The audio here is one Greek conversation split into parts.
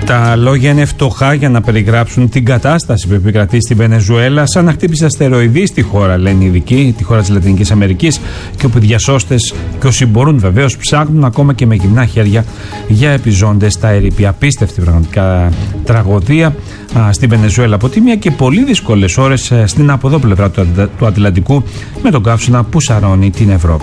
Τα λόγια είναι φτωχά για να περιγράψουν την κατάσταση που επικρατεί στη Βενεζουέλα, σαν να χτύπησε αστεροειδή στη χώρα, λένε οι ειδικοί, τη χώρα της Λατινικής Αμερικής, και όπου οι διασώστες και όσοι μπορούν βεβαίως ψάχνουν ακόμα και με γυμνά χέρια για επιζώντες στα ερείπια. Απίστευτη πραγματικά τραγωδία στη Βενεζουέλα από τη μία και πολύ δύσκολες ώρες στην από εδώ πλευρά του Ατλαντικού με τον καύσωνα που σαρώνει την Ευρώπη.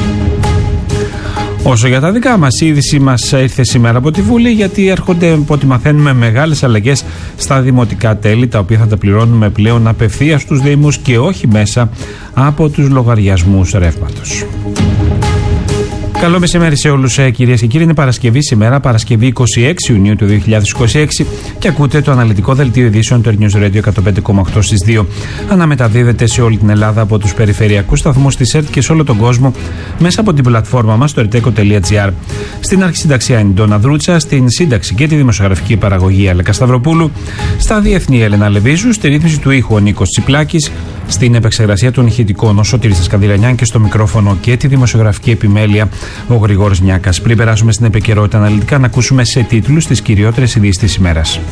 Όσο για τα δικά μας, η είδηση μας ήρθε σήμερα από τη Βουλή, γιατί έρχονται, από ό,τι μαθαίνουμε, μεγάλες αλλαγές στα δημοτικά τέλη, τα οποία θα τα πληρώνουμε πλέον απευθείας στους Δήμους και όχι μέσα από τους λογαριασμούς ρεύματος. Καλό μεσημέρι σε όλους, κυρίες και κύριοι. Είναι Παρασκευή σήμερα, Παρασκευή 26 Ιουνίου του 2026, και ακούτε το αναλυτικό δελτίο ειδήσεων του News Radio 105,8 στις 2. Αναμεταδίδεται σε όλη την Ελλάδα από τους περιφερειακούς σταθμούς της ΕΡΤ και σε όλο τον κόσμο μέσα από την πλατφόρμα μας στο erteco.gr. Στην αρχισυνταξία είναι η Ντόνα Δρούτσα, στην σύνταξη και τη δημοσιογραφική παραγωγή Αλέκα Σταυροπούλου, στα διεθνή Έλενα Λεβίζου, στη ρύθμιση του ήχου ο Νίκος Τσιπλάκης, στην επεξεργασία των ηχητικών ο Σωτήρης Σκανδυλανιάν και στο μικρόφωνο και τη δημοσιογραφική επιμέλεια ο Γρηγόρης Νιάκας. Πριν περάσουμε στην επικαιρότητα αναλυτικά, να ακούσουμε σε τίτλους τις κυριότερες ειδήσεις της ημέρας.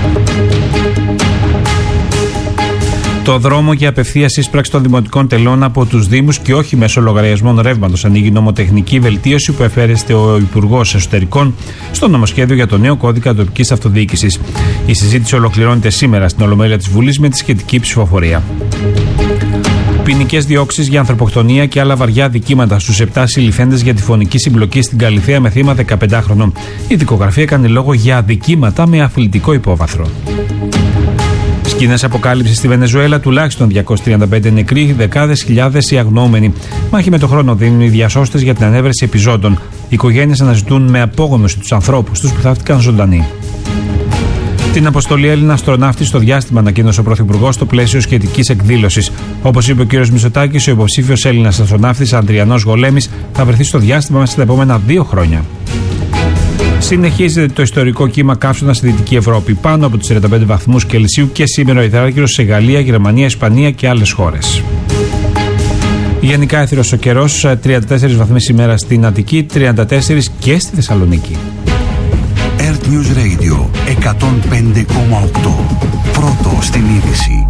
Το δρόμο για απευθείας εισπράξη των δημοτικών τελών από τους Δήμους και όχι μέσω λογαριασμών ρεύματος ανοίγει νομοτεχνική βελτίωση που εφέρεστε ο Υπουργός Εσωτερικών στο νομοσχέδιο για το νέο κώδικα τοπικής αυτοδιοίκησης. Η συζήτηση ολοκληρώνεται σήμερα στην Ολομέλεια της Βουλής με τη σχετική ψηφοφορία. Ποινικές διώξεις για ανθρωποκτονία και άλλα βαριά δικήματα στους 7 συλληφθέντες για τη φωνική συμπλοκή στην Καλιθέα με θύμα 15χρονο. Η δικογραφία έκανε λόγο για αδικήματα με αθλητικό υπόβαθρο. Σκηνές αποκάλυψης στη Βενεζουέλα, τουλάχιστον 235 νεκροί, δεκάδες χιλιάδες οι αγνοούμενοι. Μάχη με το χρόνο δίνουν οι διασώστες για την ανέβρεση επιζώντων. Οι οικογένειες αναζητούν με απόγνωση τους ανθρώπους τους που θαύτηκαν ζωντανοί. Την αποστολή Έλληνα αστροναύτη στο διάστημα ανακοίνωσε ο Πρωθυπουργός στο πλαίσιο σχετικής εκδήλωσης. Όπως είπε ο κ. Μητσοτάκης, ο υποψήφιος Έλληνας αστροναύτης Ανδριανός Γολέμης θα βρεθεί στο διάστημα μέσα στα επόμενα 2 χρόνια. Συνεχίζεται το ιστορικό κύμα καύσωνα στη Δυτική Ευρώπη, πάνω από τους 45 βαθμούς Κελσίου, και σήμερα ο υδράργυρος σε Γαλλία, Γερμανία, Ισπανία και άλλες χώρες. Γενικά έθυρος ο καιρός, 34 βαθμοί σήμερα στην Αττική, 34 και στη Θεσσαλονίκη. Earth News Radio 105,8. Πρώτο στην είδηση.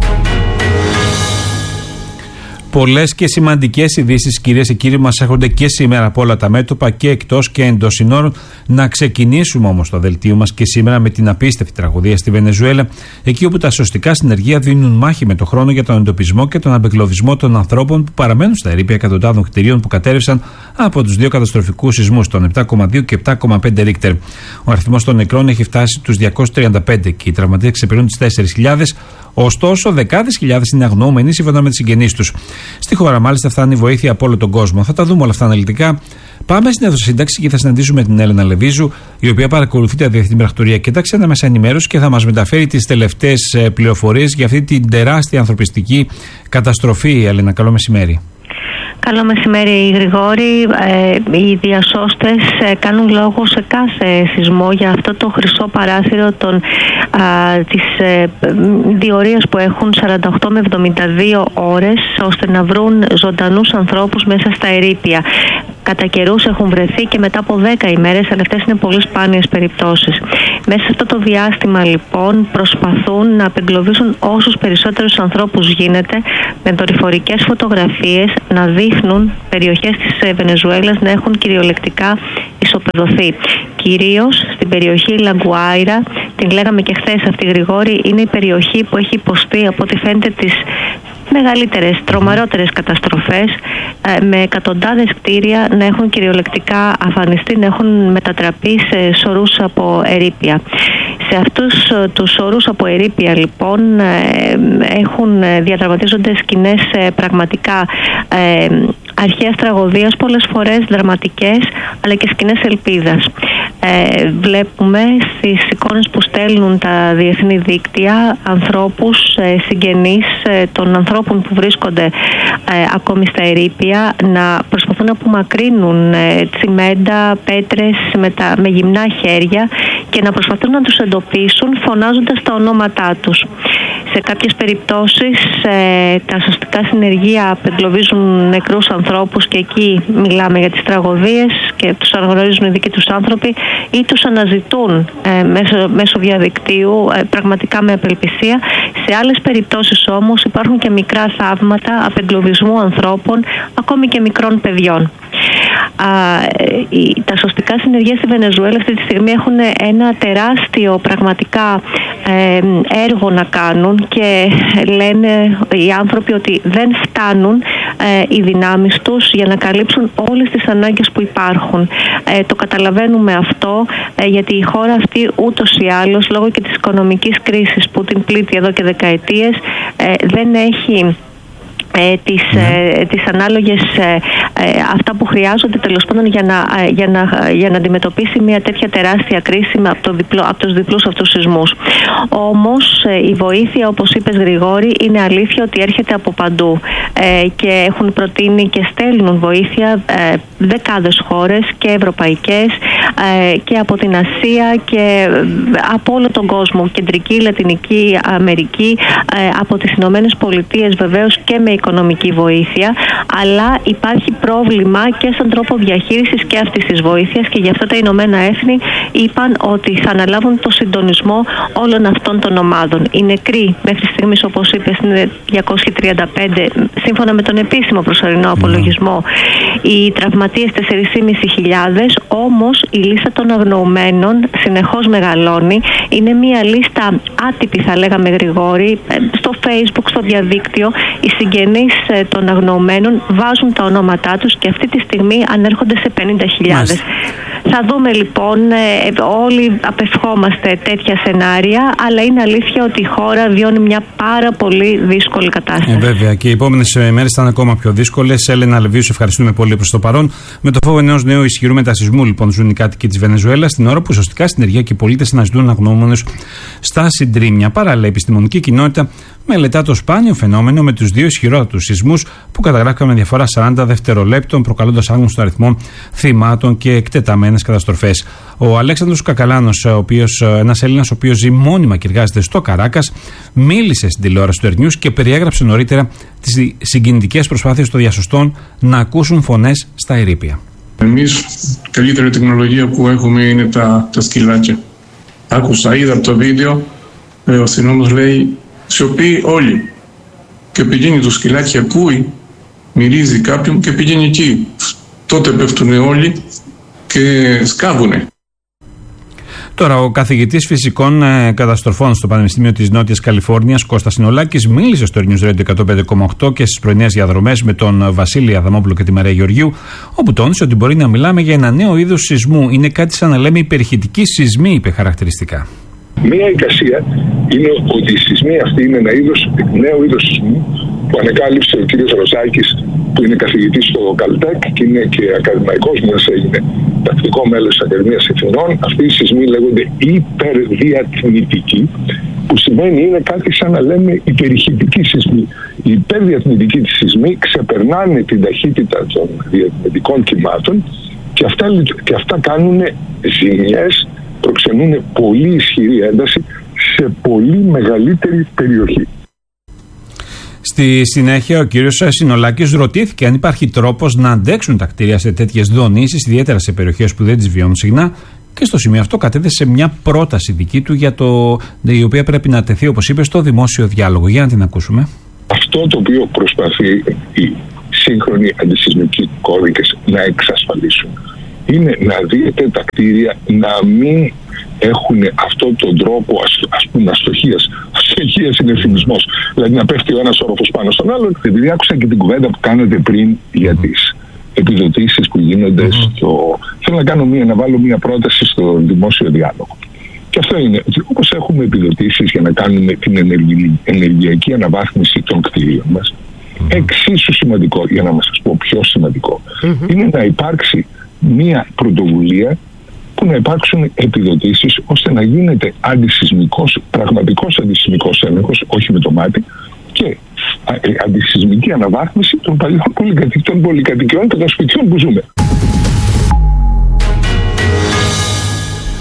Πολλές και σημαντικές ειδήσεις, κυρίες και κύριοι, μας έρχονται και σήμερα από όλα τα μέτωπα και εκτός και εντός συνόρων. Να ξεκινήσουμε όμως το δελτίο μας και σήμερα με την απίστευτη τραγωδία στη Βενεζουέλα, εκεί όπου τα σωστικά συνεργεία δίνουν μάχη με το χρόνο για τον εντοπισμό και τον απεγκλωβισμό των ανθρώπων που παραμένουν στα ερείπια εκατοντάδων κτηρίων που κατέρευσαν από τους 2 καταστροφικούς σεισμούς, των 7,2 και 7,5 Ρίχτερ. Ο αριθμός των νεκρών έχει φτάσει τους 235 και οι τραυματίες ξεπερνούν τις 4.000. Ωστόσο, δεκάδες χιλιάδες είναι αγνοούμενοι σύμφωνα με τις συγγενείς τους. Στη χώρα, μάλιστα, φτάνει βοήθεια από όλο τον κόσμο. Θα τα δούμε όλα αυτά αναλυτικά. Πάμε στην αίθουσα σύνταξη και θα συναντήσουμε την Έλενα Λεβίζου, η οποία παρακολουθεί τα διεθνή πρακτορία και τα ξένα μέσα ενημέρωση και θα μας μεταφέρει τις τελευταίες πληροφορίες για αυτή την τεράστια ανθρωπιστική καταστροφή. Έλενα, καλό μεσημέρι. Καλό μεσημέρι, Γρηγόρη. Οι διασώστες κάνουν λόγο σε κάθε σεισμό για αυτό το χρυσό παράθυρο της διορίας που έχουν 48 με 72 ώρες ώστε να βρουν ζωντανούς ανθρώπους μέσα στα ερείπια. Κατά καιρούς έχουν βρεθεί και μετά από 10 ημέρες, αλλά αυτές είναι πολύ σπάνιες περιπτώσεις. Μέσα σε αυτό το διάστημα, λοιπόν, προσπαθούν να απεγκλωβίσουν όσους περισσότερους ανθρώπους γίνεται με δορυφορικές φωτογραφίες, να δείχνουν περιοχές της Βενεζουέλας να έχουν κυριολεκτικά ισοπεδωθεί. Κυρίως στην περιοχή Λαγκουάιρα, την λέγαμε και χθες αυτή, Γρηγόρη, είναι η περιοχή που έχει υποστεί από ό,τι φαίνεται τις μεγαλύτερες, τρομερότερες καταστροφές, με εκατοντάδες κτίρια να έχουν κυριολεκτικά αφανιστεί, να έχουν μετατραπεί σε σωρούς από ερείπια. Σε αυτούς τους σωρούς από ερείπια, λοιπόν, διαδραματίζονται σκηνές πραγματικά αρχαίας τραγωδίας, πολλές φορές δραματικές, αλλά και σκηνές ελπίδας. Βλέπουμε στις εικόνες που στέλνουν τα διεθνή δίκτυα ανθρώπους, συγγενείς των ανθρώπων που βρίσκονται ακόμη στα ερείπια να προσπαθούν να απομακρύνουν τσιμέντα, πέτρες με γυμνά χέρια και να προσπαθούν να τους εντοπίσουν φωνάζοντας τα ονόματά τους. Σε κάποιες περιπτώσεις τα σωστικά συνεργεία απεγκλωβίζουν νεκρούς ανθρώπους και εκεί μιλάμε για τις τραγωδίες και τους αναγνωρίζουν οι δικοί τους άνθρωποι ή τους αναζητούν μέσω διαδικτύου πραγματικά με απελπισία. Σε άλλες περιπτώσεις όμως υπάρχουν και μικρά θαύματα απεγκλωβισμού ανθρώπων, ακόμη και μικρών παιδιών. Τα σωστικά συνεργεία στη Βενεζουέλα αυτή τη στιγμή έχουν ένα τεράστιο πραγματικά έργο να κάνουν και λένε οι άνθρωποι ότι δεν φτάνουν οι δυνάμεις τους για να καλύψουν όλες τις ανάγκες που υπάρχουν. Το καταλαβαίνουμε αυτό γιατί η χώρα αυτή ούτως ή άλλως λόγω και της οικονομικής κρίσης που την πλήττει εδώ και δεκαετίες δεν έχει τις ανάλογες αυτά που χρειάζονται τέλος πάντων για να αντιμετωπίσει μια τέτοια τεράστια κρίση από τους διπλούς αυτούς σεισμούς. Όμως η βοήθεια, όπως είπες Γρηγόρη, είναι αλήθεια ότι έρχεται από παντού και έχουν προτείνει και στέλνουν βοήθεια δεκάδες χώρες και ευρωπαϊκές και από την Ασία και από όλο τον κόσμο, Κεντρική, Λατινική Αμερική, από τις Ηνωμένες Πολιτείες βεβαίως και με οικονομική βοήθεια, αλλά υπάρχει πρόβλημα και στον τρόπο διαχείρισης και αυτής της βοήθειας και γι' αυτό τα Ηνωμένα Έθνη είπαν ότι θα αναλάβουν το συντονισμό όλων αυτών των ομάδων. Οι νεκροί μέχρι στιγμής, όπως είπες, είναι 235 σύμφωνα με τον επίσημο προσωρινό απολογισμό. Οι τραυματίες 4.500, όμως η λίστα των αγνοωμένων συνεχώς μεγαλώνει. Είναι μια λίστα άτυπη, θα λέγαμε Γρηγόρη, στο Facebook, στο διαδίκτυο. Οι συγγενείς των αγνοωμένων βάζουν τα ονόματά τους και αυτή τη στιγμή ανέρχονται σε 50.000. Θα δούμε λοιπόν, όλοι απευχόμαστε τέτοια σενάρια, αλλά είναι αλήθεια ότι η χώρα βιώνει μια πάρα πολύ δύσκολη κατάσταση. Βέβαια, και οι επόμενες μέρες θα είναι ακόμα πιο δύσκολες. Έλενα Λεβίου, σε ευχαριστούμε πολύ προς το παρόν. Με το φόβο ενός νέου ισχυρού μετασυσμού, λοιπόν, ζουν οι κάτοικοι της Βενεζουέλας, την ώρα που σωστικά συνεργεία και οι πολίτες αναζητούν αγνοούμενους στα συντρίμμια. Παράλληλα, η επιστημονική κοινότητα μελετά το σπάνιο φαινόμενο με τους δύο ισχυρότατους σεισμούς που καταγράφηκαν με διαφορά 40 δευτερολέπτων, προκαλώντας άγνωστο αριθμό θυμάτων και εκτεταμένες καταστροφές. Ο Αλέξανδρος Κακαλάνος, ένας Έλληνας ο οποίος ζει μόνιμα και εργάζεται στο Καράκας, μίλησε στην τηλεόραση του Air News και περιέγραψε νωρίτερα τις συγκινητικές προσπάθειες των διασωστών να ακούσουν φωνές στα ερείπια. Εμείς, καλύτερη τεχνολογία που έχουμε είναι τα σκυλάκια. Είδα από το βίντεο, ο αστυνόμος λέει σιωπή όλοι. Και πηγαίνει το σκυλάκι, ακούει, μυρίζει κάποιον και πηγαίνει εκεί. Τότε πέφτουν όλοι και σκάβουνε. Τώρα, ο καθηγητής φυσικών καταστροφών στο Πανεπιστήμιο της Νότιας Καλιφόρνιας, Κώστας Συνολάκης, μίλησε στο News Radio 105,8 και στις πρωινές διαδρομές με τον Βασίλη Αδαμόπουλο και τη Μαρία Γεωργίου, όπου τόνισε ότι μπορεί να μιλάμε για ένα νέο είδος σεισμού. Είναι κάτι σαν να λέμε υπερηχητική σεισμή, είπε χαρακτηριστικά. Μία εικασία είναι ότι η σεισμή αυτή είναι ένα νέο είδος σεισμού που ανακάλυψε ο κύριος Ροζάκης, που είναι καθηγητής στο Καλτέκ και είναι και ακαδημαϊκός, μόλις έγινε τακτικό μέλος της Ακαδημίας Εθνών. Αυτοί οι σεισμοί λέγονται υπερδιατμητικοί, που σημαίνει είναι κάτι σαν να λέμε υπερηχητική σεισμή. Οι υπερδιατμητικοί της σεισμοί ξεπερνάνε την ταχύτητα των διατμητικών κυμάτων και αυτά κάνουν ζημιές, προξενούν πολύ ισχυρή ένταση σε πολύ μεγαλύτερη περιοχή. Στη συνέχεια, ο κύριος Συνολάκης ρωτήθηκε αν υπάρχει τρόπος να αντέξουν τα κτίρια σε τέτοιες δονήσεις, ιδιαίτερα σε περιοχές που δεν τις βιώνουν συχνά, και στο σημείο αυτό κατέθεσε μια πρόταση δική του, η οποία πρέπει να τεθεί, όπως είπε, στο δημόσιο διάλογο. Για να την ακούσουμε. Αυτό το οποίο προσπαθεί οι σύγχρονοι αντισεισμικοί κώδικες να εξασφαλίσουν είναι να δείτε τα κτίρια να μην έχουν αυτόν τον τρόπο αστοχίας. Αστοχίας είναι θυμισμός. Δηλαδή να πέφτει ο ένας όροφος πάνω στον άλλον. Επειδή άκουσα και την κουβέντα που κάνατε πριν για τις επιδοτήσεις που γίνονται θέλω να βάλω μια πρόταση στο δημόσιο διάλογο. Και αυτό είναι ότι όπως έχουμε επιδοτήσεις για να κάνουμε την ενεργειακή αναβάθμιση των κτηρίων μας, εξίσου σημαντικό, για να σας πω πιο σημαντικό, είναι να υπάρξει μια πρωτοβουλία που να υπάρξουν επιδοτήσεις ώστε να γίνεται πραγματικός αντισεισμικός έλεγχος, όχι με το μάτι, και αντισεισμική αναβάθμιση των παλιών πολυκατοικιών και των σπιτιών που ζούμε.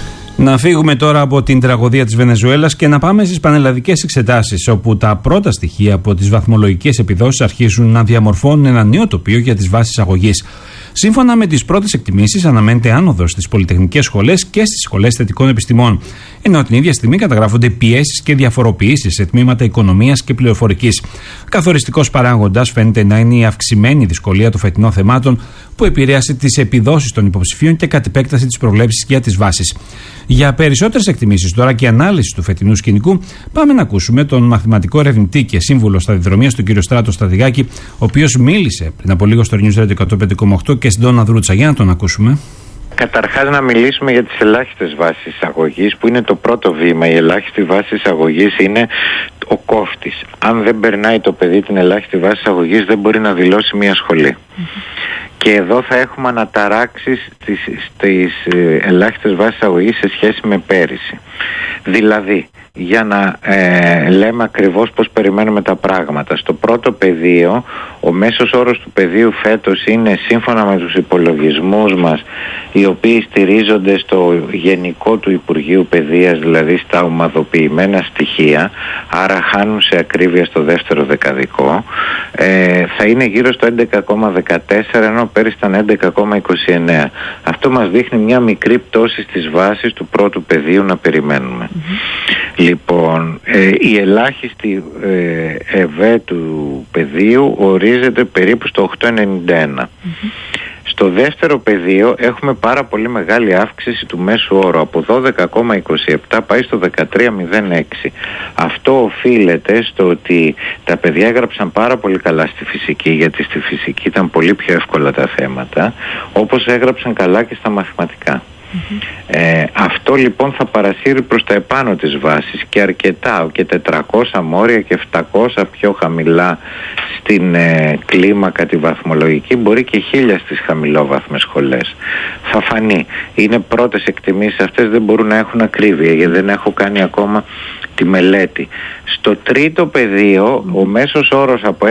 Να φύγουμε τώρα από την τραγωδία της Βενεζουέλας και να πάμε στις πανελλαδικές εξετάσεις, όπου τα πρώτα στοιχεία από τις βαθμολογικές επιδόσεις αρχίζουν να διαμορφώνουν ένα νέο τοπίο για τις βάσεις αγωγής. Σύμφωνα με τις πρώτες εκτιμήσεις, αναμένεται άνοδος στις πολυτεχνικές σχολές και στις σχολές θετικών επιστημών. Ενώ την ίδια στιγμή καταγράφονται πιέσεις και διαφοροποιήσεις σε τμήματα οικονομίας και πληροφορικής. Καθοριστικός παράγοντας φαίνεται να είναι η αυξημένη δυσκολία των φετινών θεμάτων, που επηρέασε τις επιδόσεις των υποψηφίων και κατ' επέκταση τις προβλέψεις για τις βάσεις. Για περισσότερες εκτιμήσεις τώρα και ανάλυση του φετινού σκηνικού, πάμε να ακούσουμε τον μαθηματικό ερευνητή και σύμβουλο σταδιοδρομίας, τον κύριο Στράτο Στρατηγάκη, ο οποίος μίλησε πριν από λίγο στο News Radio 105,8 και στην Ντόνα Δρούτσα. Για να τον ακούσουμε. Καταρχάς να μιλήσουμε για τις ελάχιστες βάσεις αγωγής, που είναι το πρώτο βήμα. Η ελάχιστη βάση αγωγής είναι ο κόφτης. Αν δεν περνάει το παιδί την ελάχιστη βάση αγωγής, δεν μπορεί να δηλώσει μια σχολή. Και εδώ θα έχουμε αναταράξεις στις ελάχιστες βάσεις αγωγής σε σχέση με πέρυσι. Δηλαδή, για να λέμε ακριβώς πώς περιμένουμε τα πράγματα. Στο πρώτο πεδίο, ο μέσος όρος του πεδίου φέτος είναι, σύμφωνα με τους υπολογισμούς μας, οι οποίοι στηρίζονται στο γενικό του Υπουργείου Παιδείας, δηλαδή στα ομαδοποιημένα στοιχεία, άρα χάνουν σε ακρίβεια στο δεύτερο δεκαδικό, θα είναι γύρω στο 11,14, ενώ πέρυσι ήταν 11,29. Αυτό μας δείχνει μια μικρή πτώση στις βάσεις του πρώτου πεδίου να περιμένουμε. Λοιπόν, η ελάχιστη ΕΒ του πεδίου ορίζεται περίπου στο 8,91. Στο δεύτερο πεδίο έχουμε πάρα πολύ μεγάλη αύξηση του μέσου όρου. Από 12,27 πάει στο 13,06. Αυτό οφείλεται στο ότι τα παιδιά έγραψαν πάρα πολύ καλά στη φυσική, γιατί στη φυσική ήταν πολύ πιο εύκολα τα θέματα, όπως έγραψαν καλά και στα μαθηματικά. Αυτό λοιπόν θα παρασύρει προς τα επάνω της βάσης και αρκετά, και 400 μόρια και 700 πιο χαμηλά στην κλίμακα τη βαθμολογική, μπορεί και 1000 στις χαμηλόβαθμες σχολές. Θα φανεί. Είναι πρώτες εκτιμήσεις αυτές, δεν μπορούν να έχουν ακρίβεια, γιατί δεν έχω κάνει ακόμα τη μελέτη. Στο τρίτο πεδίο ο μέσος όρος από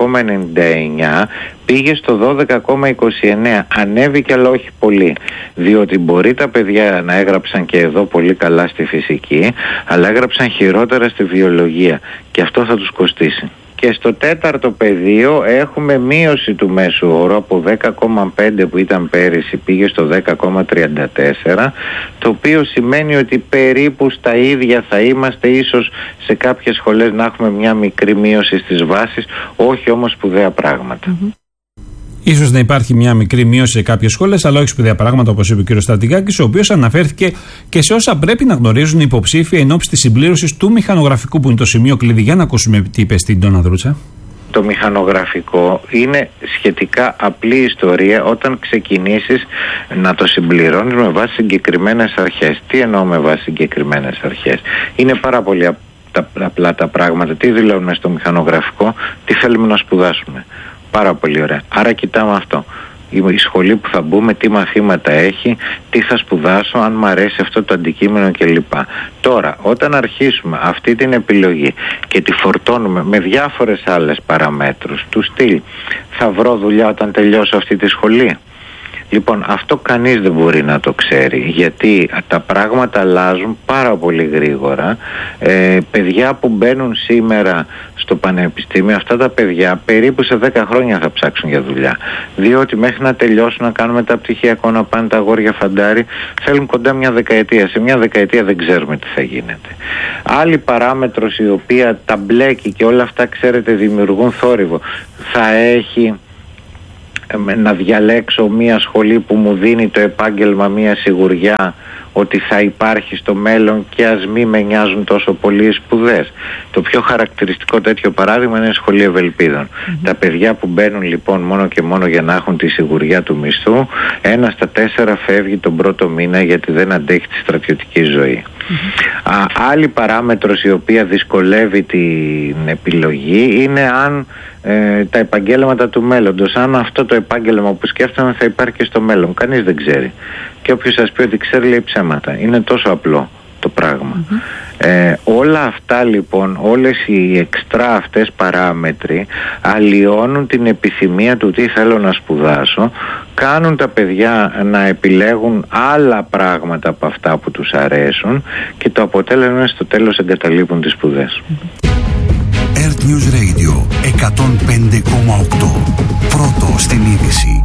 11,99 πήγε στο 12,29. Ανέβηκε, αλλά όχι πολύ, διότι μπορεί τα παιδιά να έγραψαν και εδώ πολύ καλά στη φυσική, αλλά έγραψαν χειρότερα στη βιολογία, και αυτό θα τους κοστίσει. Και στο τέταρτο πεδίο έχουμε μείωση του μέσου όρου από 10,5 που ήταν πέρυσι, πήγε στο 10,34, το οποίο σημαίνει ότι περίπου στα ίδια θα είμαστε, ίσως σε κάποιες σχολές να έχουμε μια μικρή μείωση στις βάσεις, όχι όμως σπουδαία πράγματα. Ίσως να υπάρχει μια μικρή μείωση σε κάποιες σχόλες, αλλά όχι σπουδαία πράγματα, όπως είπε ο κ. Στρατηγάκης, ο οποίος αναφέρθηκε και σε όσα πρέπει να γνωρίζουν οι υποψήφοι εν ώψη της συμπλήρωσης του μηχανογραφικού, που είναι το σημείο κλειδί. Για να ακούσουμε τι είπε στην Ντόνα Δρούτσα. Το μηχανογραφικό είναι σχετικά απλή ιστορία όταν ξεκινήσεις να το συμπληρώνεις με βάση συγκεκριμένες αρχές. Τι εννοώ με βάση συγκεκριμένες αρχές? Είναι πάρα πολύ απλά τα πράγματα. Τι δηλώνουμε στο μηχανογραφικό? Τι θέλουμε να σπουδάσουμε? Πάρα πολύ ωραία. Άρα κοιτάμε αυτό. Η σχολή που θα μπούμε, τι μαθήματα έχει, τι θα σπουδάσω, αν μ' αρέσει αυτό το αντικείμενο κλπ. Τώρα, όταν αρχίσουμε αυτή την επιλογή και τη φορτώνουμε με διάφορες άλλες παραμέτρους, του στυλ, θα βρω δουλειά όταν τελειώσω αυτή τη σχολή? Λοιπόν, αυτό κανείς δεν μπορεί να το ξέρει, γιατί τα πράγματα αλλάζουν πάρα πολύ γρήγορα. Παιδιά που μπαίνουν σήμερα στο πανεπιστήμιο, αυτά τα παιδιά περίπου σε 10 χρόνια θα ψάξουν για δουλειά, διότι μέχρι να τελειώσουν, να κάνουν μεταπτυχιακό, να πάνε τα αγόρια φαντάρι, θέλουν κοντά μια δεκαετία. Σε μια δεκαετία δεν ξέρουμε τι θα γίνεται. Άλλη παράμετρος, η οποία τα μπλέκει και όλα αυτά, ξέρετε, δημιουργούν θόρυβο, θα έχει να διαλέξω μια σχολή που μου δίνει το επάγγελμα, μια σιγουριά ότι θα υπάρχει στο μέλλον, και ας μη με νοιάζουν τόσο πολύ οι σπουδές. Το πιο χαρακτηριστικό τέτοιο παράδειγμα είναι η σχολή Ευελπίδων. Τα παιδιά που μπαίνουν λοιπόν μόνο και μόνο για να έχουν τη σιγουριά του μισθού, 1 στα 4 φεύγει τον πρώτο μήνα, γιατί δεν αντέχει τη στρατιωτική ζωή. Άλλη παράμετρος η οποία δυσκολεύει την επιλογή είναι αν τα επαγγέλματα του μέλλοντος, αν αυτό το επάγγελμα που σκέφτομαι θα υπάρχει και στο μέλλον. Κανείς δεν ξέρει. Και όποιος σας πει ότι ξέρει, λέει ψέματα. Είναι τόσο απλό. το πράγμα. Όλα αυτά λοιπόν, όλες οι εξτρά αυτές παράμετροι αλλοιώνουν την επιθυμία του τι θέλω να σπουδάσω, κάνουν τα παιδιά να επιλέγουν άλλα πράγματα από αυτά που τους αρέσουν και το αποτέλεσμα είναι στο τέλος εγκαταλείπουν τις σπουδές. Earth News Radio 105,8. Πρώτο στην είδηση.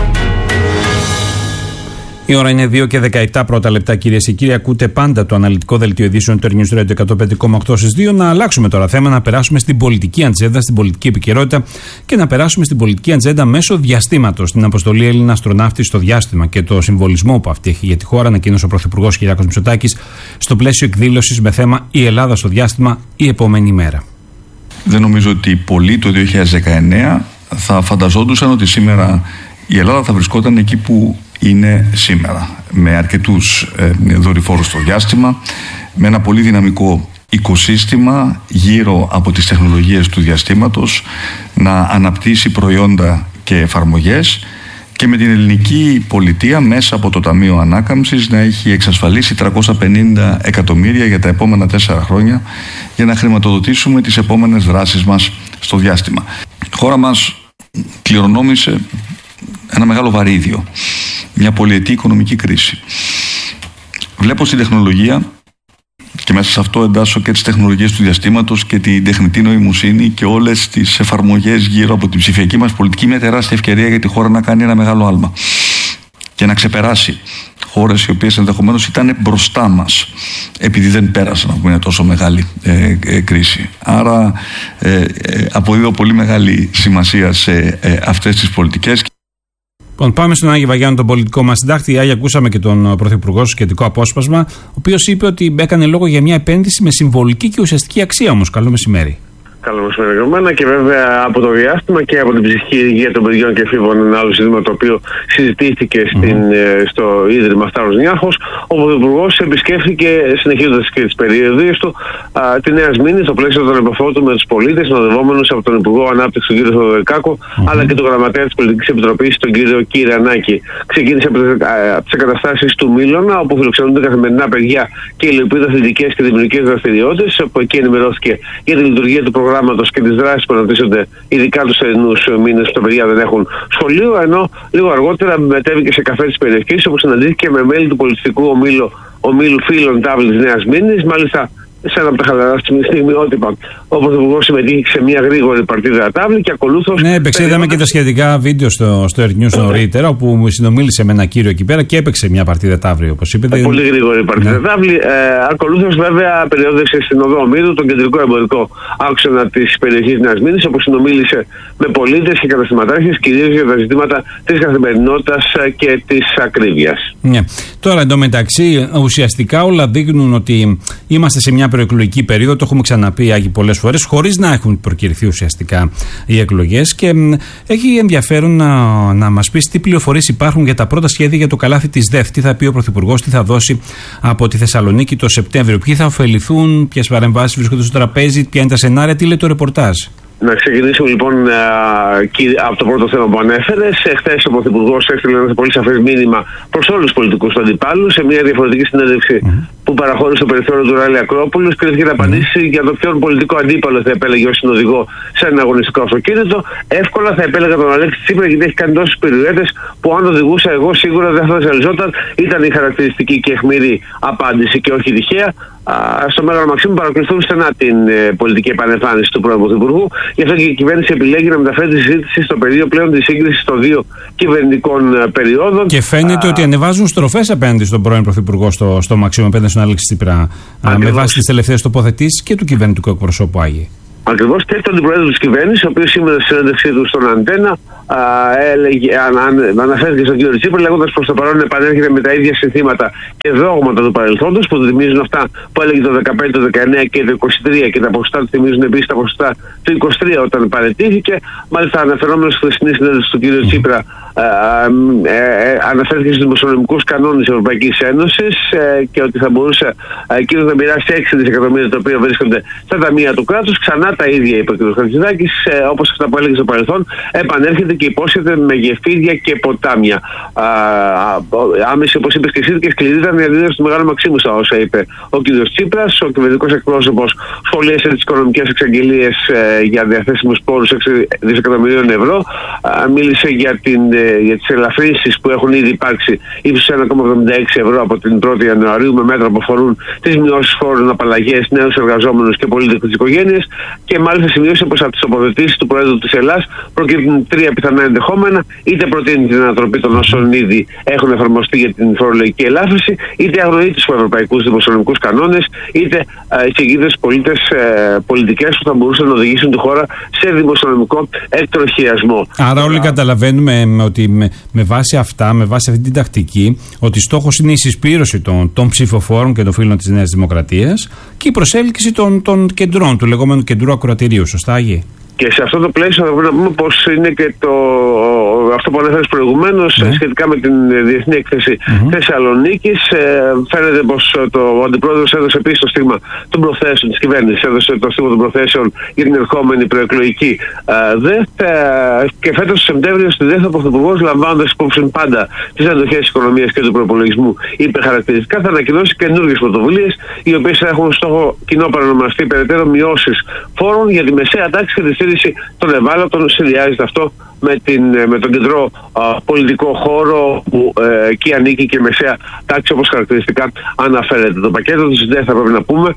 Η ώρα είναι 2 και 17 πρώτα λεπτά, κυρίες και κύριοι. Ακούτε πάντα το αναλυτικό δελτίο ειδήσεων του Earth News Radio 105,8 στις 2. Να αλλάξουμε τώρα θέμα, να περάσουμε στην πολιτική ατζέντα, στην πολιτική επικαιρότητα και να περάσουμε στην πολιτική ατζέντα μέσω διαστήματος. Την αποστολή Έλληνα αστροναύτη στο διάστημα και το συμβολισμό που αυτή έχει για τη χώρα, ανακοίνωσε ο Πρωθυπουργός Κυριάκος Μητσοτάκης στο πλαίσιο εκδήλωσης με θέμα «Η Ελλάδα στο διάστημα, η επόμενη μέρα». Δεν νομίζω ότι πολλοί το 2019 θα φανταζόντουσαν ότι σήμερα η Ελλάδα θα βρισκόταν εκεί που είναι σήμερα, με αρκετούς δορυφόρους στο διάστημα, με ένα πολύ δυναμικό οικοσύστημα γύρω από τις τεχνολογίες του διαστήματος, να αναπτύσσει προϊόντα και εφαρμογές και με την ελληνική πολιτεία μέσα από το Ταμείο Ανάκαμψης να έχει εξασφαλίσει 350 εκατομμύρια για τα επόμενα 4 χρόνια για να χρηματοδοτήσουμε τις επόμενες δράσεις μας στο διάστημα. Η χώρα μας κληρονόμησε ένα μεγάλο βαρύδιο, μια πολυετή οικονομική κρίση. Βλέπω στην τεχνολογία, και μέσα σε αυτό εντάσσω και τις τεχνολογίες του διαστήματος και την τεχνητή νοημοσύνη και όλες τις εφαρμογές γύρω από την ψηφιακή μας πολιτική, μια τεράστια ευκαιρία για τη χώρα να κάνει ένα μεγάλο άλμα και να ξεπεράσει χώρες οι οποίες ενδεχομένως ήταν μπροστά μας επειδή δεν πέρασαν από μια τόσο μεγάλη κρίση. Άρα αποδίδω πολύ μεγάλη σημασία σε αυτές τις πολιτικές. Πάμε στον Άγιο Βαγιάννη, τον πολιτικό μας συντάκτη. Άγια, ακούσαμε και τον Πρωθυπουργό στο σχετικό απόσπασμα, ο οποίος είπε ότι έκανε λόγο για μια επένδυση με συμβολική και ουσιαστική αξία όμως. Καλό μεσημέρι. Καλό μεσημέρι, και βέβαια από το διάστημα και από την ψυχική υγεία των παιδιών και εφήβων, ένα άλλο ζήτημα το οποίο συζητήθηκε στο Ίδρυμα Σταύρος Νιάρχος. Ο Πρωθυπουργός επισκέφθηκε, συνεχίζοντας και τις περιοδίες του, τη Νέα Σμήνη στο πλαίσιο των επαφών του με τους πολίτες, συνοδευόμενους από τον Υπουργό Ανάπτυξη, τον κύριο Θεοδωρικάκο, αλλά και τον Γραμματέα της Πολιτικής Επιτροπής, τον κύριο Κυρανάκη. Ξεκίνησε από τις εγκαταστάσεις του Μήλωνα, όπου φιλοξενούνται καθημερινά παιδιά και υλοποιούνται αθλητικές και δημιουργικές δραστηριότητες, όπου εκεί ενημερώθηκε για τη λειτουργία του προγράμματος και τις δράσεις που αναπτύσσονται ειδικά τους θερινούς μήνες που τα παιδιά δεν έχουν σχολείο, ενώ λίγο αργότερα μετέβηκε σε καφέ της περιοχής, όπου συναντήθηκε με μέλη του πολιτιστικού ομίλου φίλων τάβλη της Νέας Μήνης. Μάλιστα, σε ένα από τα χαλαρά στιγμιότυπα, ο Πρωθυπουργός συμμετείχε σε μια γρήγορη παρτίδα τάβλη και ακολούθως. Ναι, έπαιξε, είδαμε και τα σχετικά βίντεο στο Earth News νωρίτερα, όπου συνομίλησε με ένα κύριο εκεί πέρα και έπαιξε μια παρτίδα τάβλη, όπως είπατε. Πολύ γρήγορη παρτίδα τάβλη. Ακολούθως, βέβαια, περιόδευσε στην οδό Ομήρου, τον κεντρικό εμπορικό άξονα της περιοχής Νέας Μήνης, όπου συνομίλησε με πολίτες και καταστηματάρχες, κυρίως για τα ζητήματα της καθημερινότητας και της ακρίβειας. Ναι. Τώρα, εντωμεταξύ, ουσιαστικά όλα δείχνουν ότι είμαστε σε μια προεκλογική περίοδο, το έχουμε ξαναπεί Άγιοι πολλές φορές, χωρίς να έχουν προκυρηθεί ουσιαστικά οι εκλογές, και έχει ενδιαφέρον να μας πεις τι πληροφορίες υπάρχουν για τα πρώτα σχέδια για το καλάθι της ΔΕΦ. Τι θα πει ο Πρωθυπουργός, τι θα δώσει από τη Θεσσαλονίκη το Σεπτέμβριο, ποιοι θα ωφεληθούν, ποιες παρεμβάσεις βρίσκονται στο τραπέζι, ποια είναι τα σενάρια, τι λέει το ρεπορτάζ. Να ξεκινήσουμε λοιπόν από το πρώτο θέμα που ανέφερες. Χθες ο Πρωθυπουργός έστειλε ένα πολύ σαφές μήνυμα προς όλους τους πολιτικούς του αντιπάλους σε μια διαφορετική συνέντευξη που παραχώρησε στο περιθώριο του Ράλη Ακρόπουλου. Κρίθηκε να απαντήσει για το ποιον πολιτικό αντίπαλο θα επέλεγε ως συνοδηγό σε ένα αγωνιστικό αυτοκίνητο. Εύκολα θα επέλεγα τον Αλέξη Τσίπρα, γιατί έχει κάνει τόσες περιουρέτες που αν οδηγούσα εγώ σίγουρα δεν θα ζαλιζόταν. Ήταν η χαρακτηριστική και αιχμηρή απάντηση και όχι τυχαία. Στο Μέγαρο Μαξίμου παρακολουθούν στενά την πολιτική επανεμφάνιση του πρώην Πρωθυπουργού. Γι' αυτό και η κυβέρνηση επιλέγει να μεταφέρει τη συζήτηση στο πεδίο πλέον τη σύγκριση των δύο κυβερνητικών περιόδων. Και φαίνεται ότι ανεβάζουν στροφές απέναντι στον πρώην Πρωθυπουργό στο Μαξίμου, απέναντι στον Άλεξη Τσίπρα, με βάση τις τελευταίες τοποθετήσεις και του κυβερνητικού εκπροσώπου Άγιοι. Ακριβώς, και τον αντιπρόεδρο της κυβέρνησης, ο οποίος σήμερα στη συνέντευξή του στον Αντένα αναφέρθηκε στον κύριο Τσίπρα, λέγοντας προς το παρόν επανέρχεται με τα ίδια συνθήματα και δόγματα του παρελθόντος, που θυμίζουν αυτά που έλεγε το 2015, το 2019 και το 2023, και τα ποσοστά του θυμίζουν επίσης τα ποσοστά του 2023 όταν παρετήθηκε. Μάλιστα, αναφερόμενος στη χθεσινή συνέντευξη του κύριου Τσίπρα, αναφέρθηκε στους δημοσιονομικούς κανόνες της Ευρωπαϊκής Ένωσης και ότι θα μπορούσε εκείνος να μοιράσει 6 δισεκατομμύρια τα οποία βρίσκονται στα ταμεία του κράτους. Ξανά τα ίδια είπε ο κ. Χατζηδάκης, όπως αυτά που έλεγε στο παρελθόν, επανέρχεται και υπόσχεται με γεφύρια και ποτάμια. Άμεση, όπως είπες και εσύ, και σκληρή ήταν η αντίδραση του Μεγάλου Μαξίμου στα όσα είπε ο κ. Τσίπρας. Ο κυβερνητικός εκπρόσωπος σχολίασε τις οικονομικές εξαγγελίες για διαθέσιμους πόρους 6 δισεκατομμυρίων ευρώ. Μίλησε για τις ελαφρύνσεις που έχουν ήδη υπάρξει ύψους 1,76 ευρώ από την 1η Ιανουαρίου, με μέτρα που αφορούν τις μειώσεις φόρων, απαλλαγές, νέους εργαζόμενους και πολίτες οικογένειες. Και μάλιστα σημείωσε πως από τις τοποθετήσεις του Προέδρου της Ελλάδας προκύπτουν 3 πιθανά ενδεχόμενα. Είτε προτείνει την ανατροπή των όσων ήδη έχουν εφαρμοστεί για την φορολογική ελάφρυνση, είτε αγνοεί τους ευρωπαϊκούς δημοσιονομικούς κανόνες, είτε εισηγεί τις πολιτικές που θα μπορούσαν να οδηγήσουν τη χώρα σε δημοσιονομικό εκτροχιασμό. Άρα όλοι καταλαβαίνουμε ότι με βάση αυτή την τακτική, ότι στόχος είναι η συσπήρωση των ψηφοφόρων και των φίλων της Νέας Δημοκρατίας και η προσέλκυση των κεντρών, του λεγόμενου κεντρού ακροατηρίου. Σωστά, Άγιε? Και σε αυτό το πλαίσιο θα πρέπει να πούμε πως είναι και αυτό που ανέφερες προηγουμένως, σχετικά με την διεθνή έκθεση Θεσσαλονίκης. Φαίνεται πως ο Αντιπρόεδρος έδωσε επίσης το στίγμα των προθέσεων της κυβέρνησης, έδωσε το στίγμα των προθέσεων για την ερχόμενη προεκλογική ΔΕΘ. Και φέτος το Σεπτέμβριο στη ΔΕΘ ο Πρωθυπουργός, λαμβάνοντας υπόψη πάντα τις αντοχές της οικονομίας και του προπολογισμού, είπε χαρακτηριστικά θα ανακοινώσει καινούργιες πρωτοβουλίες, οι οποίες θα έχουν στόχο κοινό παρονομαστή περαιτέρω μειώσεις φόρων για τη μεσαία τάξη και τη στήριξη των ευάλωτων. Συνδυάζεται αυτό με τον κεντρό πολιτικό χώρο που εκεί ανήκει και η μεσαία τάξη, όπως χαρακτηριστικά αναφέρεται. Το πακέτο της ΔΕΘ, θα πρέπει να πούμε,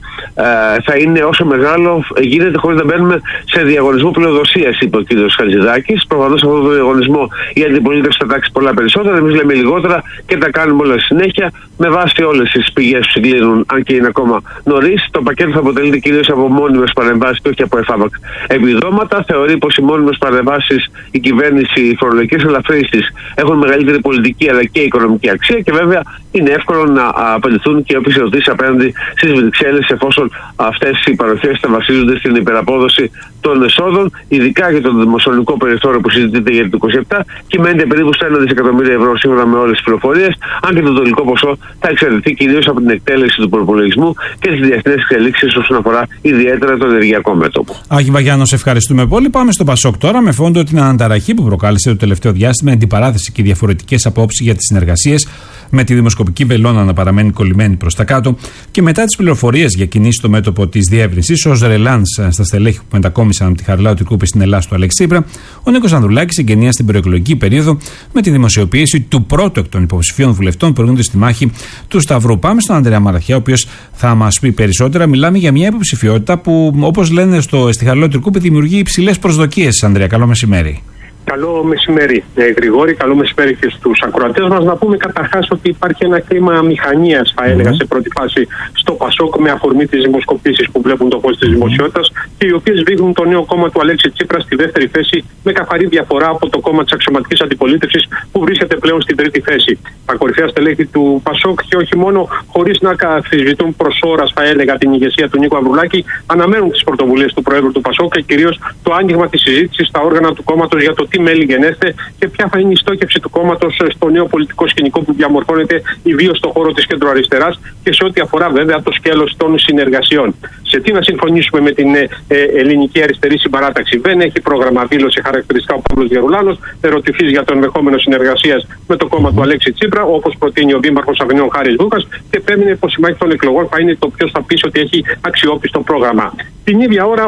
θα είναι όσο μεγάλο γίνεται χωρίς να μπαίνουμε σε διαγωνισμό πλειοδοσίας, είπε ο κ. Χατζηδάκης. Προφανώς αυτό το διαγωνισμό η αντιπολίτευση θα τάξει πολλά περισσότερα, εμείς λέμε λιγότερα και τα κάνουμε όλα συνέχεια με βάση όλες τις πηγές που συγκλίνουν, αν και είναι ακόμα νωρίς. Το πακέτο θα αποτελείται κυρίως από μόνιμες παρεμβάσεις και όχι από εφάπαξ επιδόματα. Θεωρεί πως οι μόνιμες παρεμβάσεις, η κυβέρνηση, οι φορολογικές ελαφρύνσεις έχουν μεγαλύτερη πολιτική αλλά και οικονομική αξία και βέβαια είναι εύκολο να απαντηθούν και όποιες ερωτήσεις απέναντι στις Βρυξέλλες, εφόσον αυτές οι παροχές θα βασίζονται στην υπεραπόδοση των εσόδων, ειδικά για το δημοσιονομικό περιθώριο που συζητείται για το 2027, κυμαίνεται περίπου στα 1 δισεκατομμύρια ευρώ σύμφωνα με όλες τις πληροφορίες, αν και το τελικό ποσό θα εξαρτηθεί κυρίως από την εκτέλεση του προπολογισμού και τις διεθνείς εξελίξεις όσον αφορά ιδιαίτερα το ενεργειακό μέτωπο. Άκη Βαγιάννο, σε ευχαριστούμε πολύ. Πάμε στο Πασόκ τώρα, με φόντο την αναταραχή που προκάλεσε το τελευταίο διάστημα, αντιπαράθεση και διαφορετικές απόψεις για τις συνεργασίες, με τη δημοσκοπική βελόνα να παραμένει κολλημένη προς τα κάτω και μετά τις πληροφορίες για κινήσεις στο μέτωπο της διεύρυνσης, ως ρελάνς στα στελέχη που μετακόμισαν από τη Χαριλάου Τρικούπη στην Ελλάδα του Αλέξη Τσίπρα, ο Νίκος Ανδρουλάκης εγκαινία στην προεκλογική περίοδο με τη δημοσιοποίηση του πρώτου εκ των υποψηφίων βουλευτών που έρχονται στη μάχη του Σταυρού. Πάμε στον Ανδρέα Μαραθιά, ο οποίος θα μας πει περισσότερα. Μιλάμε για μια υποψηφιότητα που, όπως λένε στη Χαριλάου Τρικούπη, δημιουργεί υψηλές προσδοκίες. Ανδρέα, καλό μεσημέρι. Καλό μεσημέρι, Γρηγόρη. Καλό μεσημέρι και στους ακροατές μας. Να πούμε καταρχάς ότι υπάρχει ένα κλίμα μηχανίας, θα έλεγα, σε πρώτη φάση στο Πασόκ, με αφορμή τις δημοσκοπήσεις που βλέπουν το φως της δημοσιότητας και οι οποίες δείχνουν το νέο κόμμα του Αλέξη Τσίπρα στη δεύτερη θέση, με καθαρή διαφορά από το κόμμα της αξιωματικής αντιπολίτευσης που βρίσκεται πλέον στην τρίτη θέση. Τα κορυφαία στελέχη του Πασόκ, και όχι μόνο, χωρίς να αμφισβητούν προς ώρας, θα έλεγα, την ηγεσία του Νίκου Ανδρουλάκη, αναμένουν τις πρωτοβουλίες του Προέδρου του Πασόκ και κυρίως το άνοιγμα της συζήτησης στα όργανα του κόμματος για το τι μέλη γενέστε και ποια θα είναι η στόχευση του κόμματος στο νέο πολιτικό σκηνικό που διαμορφώνεται ιδίως στον χώρο της κεντροαριστεράς και σε ό,τι αφορά βέβαια το σκέλος των συνεργασιών. Σε τι να συμφωνήσουμε με την ελληνική αριστερή συμπαράταξη? Δεν έχει πρόγραμμα, δήλωσε χαρακτηριστικά ο Παύλος Γερουλάνος, ερωτηθείς για το ενδεχόμενο συνεργασίας με το κόμμα του Αλέξη Τσίπρα, όπως προτείνει ο Δήμαρχος Αθηνών Χάρης Δούκας, και πέμεινε πως η μάχη των εκλογών θα είναι το ποιος θα πείσει ότι έχει αξιόπιστο πρόγραμμα. Την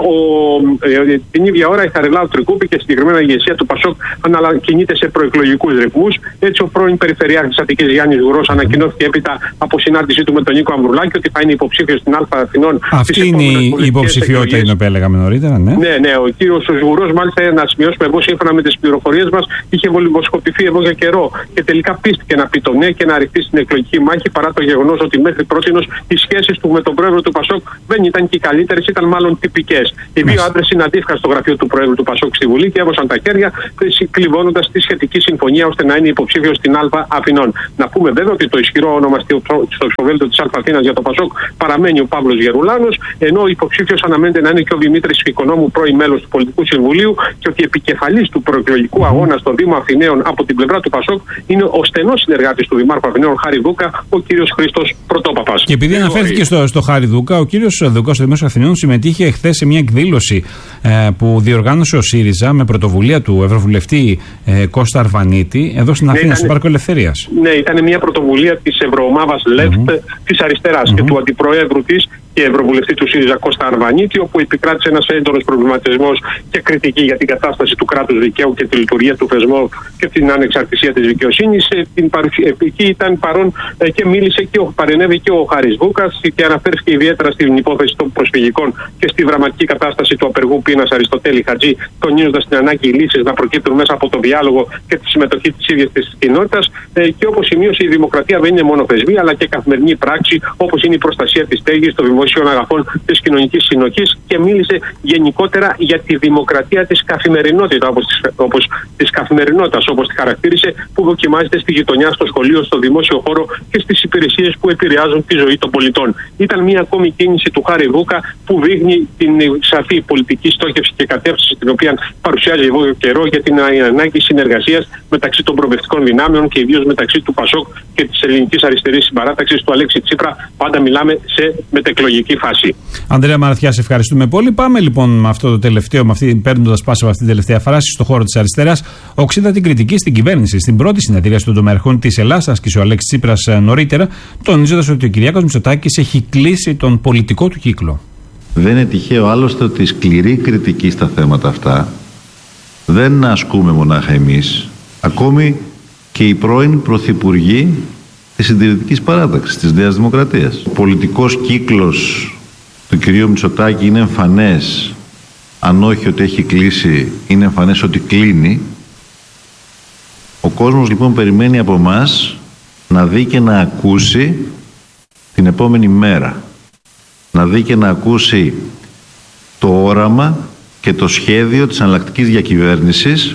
ίδια ώρα η Χαριλάου Τρικούπη και συγκεκριμένα η ηγεσία του Πασόκ κινείται σε προεκλογικούς ρυθμούς. Έτσι, ο πρώην Περιφερειάρχης της Αττικής Γιάννης Γουρός ανακοινώθηκε έπειτα από συνάντησή του με τον Νίκο Ανδρουλάκη ότι θα είναι υποψήφιος στην Α Αθηνών. Αυτή είναι η υποψηφιότητα, είναι που έλεγαμε νωρίτερα, ναι. Ναι, ο κύριος Γουρός, μάλιστα, να σημειώσουμε εγώ, σύμφωνα με τις πληροφορίες μας, είχε βολιδοσκοπηθεί εδώ για καιρό και τελικά πίστηκε να πει το ναι και να ρηχθεί στην εκλογική μάχη, παρά το γεγονός ότι μέχρι πρότινος οι σχέσεις του με τον πρόεδρο του Πασόκ δεν ήταν και οι καλύτερες, ήταν μάλλον τυπικές. Οι δύο άντρες συναντήθηκαν στο γραφείο του πρόεδρου του Πασόκ στη Βουλή και έβωσαν τα χέρια, κλειδώνοντας τη σχετική συμφωνία ώστε να είναι υποψήφιος στην Α Αθηνών. Να πούμε βέβαια ότι το ισχυρό όνομα στο ψηφοδέλτιο της Α Αθήνας για το Πασόκ παραμένει ο Παύλος Γερουλάνος, ενώ υποψήφιος αναμένεται να είναι και ο Δημήτρης Οικονόμου, πρώην μέλος του Πολιτικού Συμβουλίου, και ότι επικεφαλής του προεκλογικού αγώνα στο Δήμο Αθηναίων από την πλευρά του Πασόκ είναι ο στενός συνεργάτης του Δημάρχου Αθηναίων Χάρη Δούκα, ο κύριος Χρήστος Πρωτόπαπας. Και επειδή αναφέρθηκε στο Χάρη Δούκα, ο κύριος Δούκα, στο Δημάρχο Αθηναίων, συμμετείχε είχε χθες σε μια εκδήλωση που διοργάνωσε ο ΣΥΡΙΖΑ με πρωτοβουλία του Ευρωβουλευτή Κώστα Αρβανίτη εδώ στην Αθήνα, στο Πάρκο Ελευθερίας. Ναι, ήταν μια πρωτοβουλία της Ευρωομάδας ΛΕΦΤ της Αριστεράς και του Αντιπροέδρου της και Ευρωβουλευτή του ΣΥΡΙΖΑ Κώστα Αρβανίτη, όπου επικράτησε ένας έντονος προβληματισμός και κριτική για την κατάσταση του κράτους δικαίου και τη λειτουργία του θεσμού και την ανεξαρτησία της δικαιοσύνης. Εκεί ήταν παρόν και μίλησε και παρενέβη και ο Χάρης Βούκας και αναφέρθηκε ιδιαίτερα στην υπόθεση των προσφυγικών και στη δραματική κατάσταση του απεργού πείνας Αριστοτέλη Χατζή, τονίζοντας την ανάγκη οι λύσεις να προκύπτουν μέσα από το διάλογο και τη συμμετοχή της ίδιας της κοινότητας. Και όπως σημείωσε, η δημοκρατία δεν είναι μόνο θεσμή, αλλά και καθημερινή πράξη, όπως είναι η προστασία της στέγης, των δημοσίων αγαθών, της κοινωνικής συνοχής, και μίλησε γενικότερα για τη δημοκρατία της καθημερινότητας, όπως τη χαρακτήρισε, που δοκιμάζεται στη γειτονιά, στο σχολείο, στο δημόσιο χώρο και στις υπηρεσίες που επηρεάζουν τη ζωή των πολιτών. Ήταν μια ακόμη κίνηση του Χάρη Βούκα που δείχνει την σαφή πολιτική στόχευση και κατεύθυνση την οποία παρουσιάζει εδώ καιρό για την ανάγκη συνεργασίας μεταξύ των προοδευτικών δυνάμεων και ιδίως μεταξύ του ΠΑΣΟΚ και της ελληνικής αριστερής συμπαράταξης του Αλέξη Τσίπρα. Πάντα μιλάμε σε μετεκλογική φάση. Ανδρέα Μαραθιά, σε ευχαριστούμε πολύ. Πάμε λοιπόν με αυτό το τελευταίο, παίρνοντας πάσα από αυτή την τελευταία φράση στο χώρο της αριστεράς. Οξύδα την κριτική στην κυβέρνηση. Στην πρώτη συνεδρίαση των τομεαρχών της Ελλάδας, άσκησε ο Αλέξης Τσίπρας νωρίτερα, τονίζοντας ότι ο Κυριάκος Μητσοτάκης έχει κλείσει τον πολιτικό του κύκλο. Δεν είναι τυχαίο άλλωστε ότι σκληρή κριτική στα θέματα αυτά δεν ασκούμε μονάχα εμείς, ακόμη και οι πρώην πρωθυπουργοί της συντηρητικής παράταξης της Νέας Δημοκρατίας. Ο πολιτικός κύκλος του κυρίου Μητσοτάκη είναι εμφανές, αν όχι ότι έχει κλείσει, είναι εμφανές ότι κλείνει. Ο κόσμος λοιπόν περιμένει από εμάς να δει και να ακούσει την επόμενη μέρα. Να δει και να ακούσει το όραμα και το σχέδιο της εναλλακτικής διακυβέρνησης.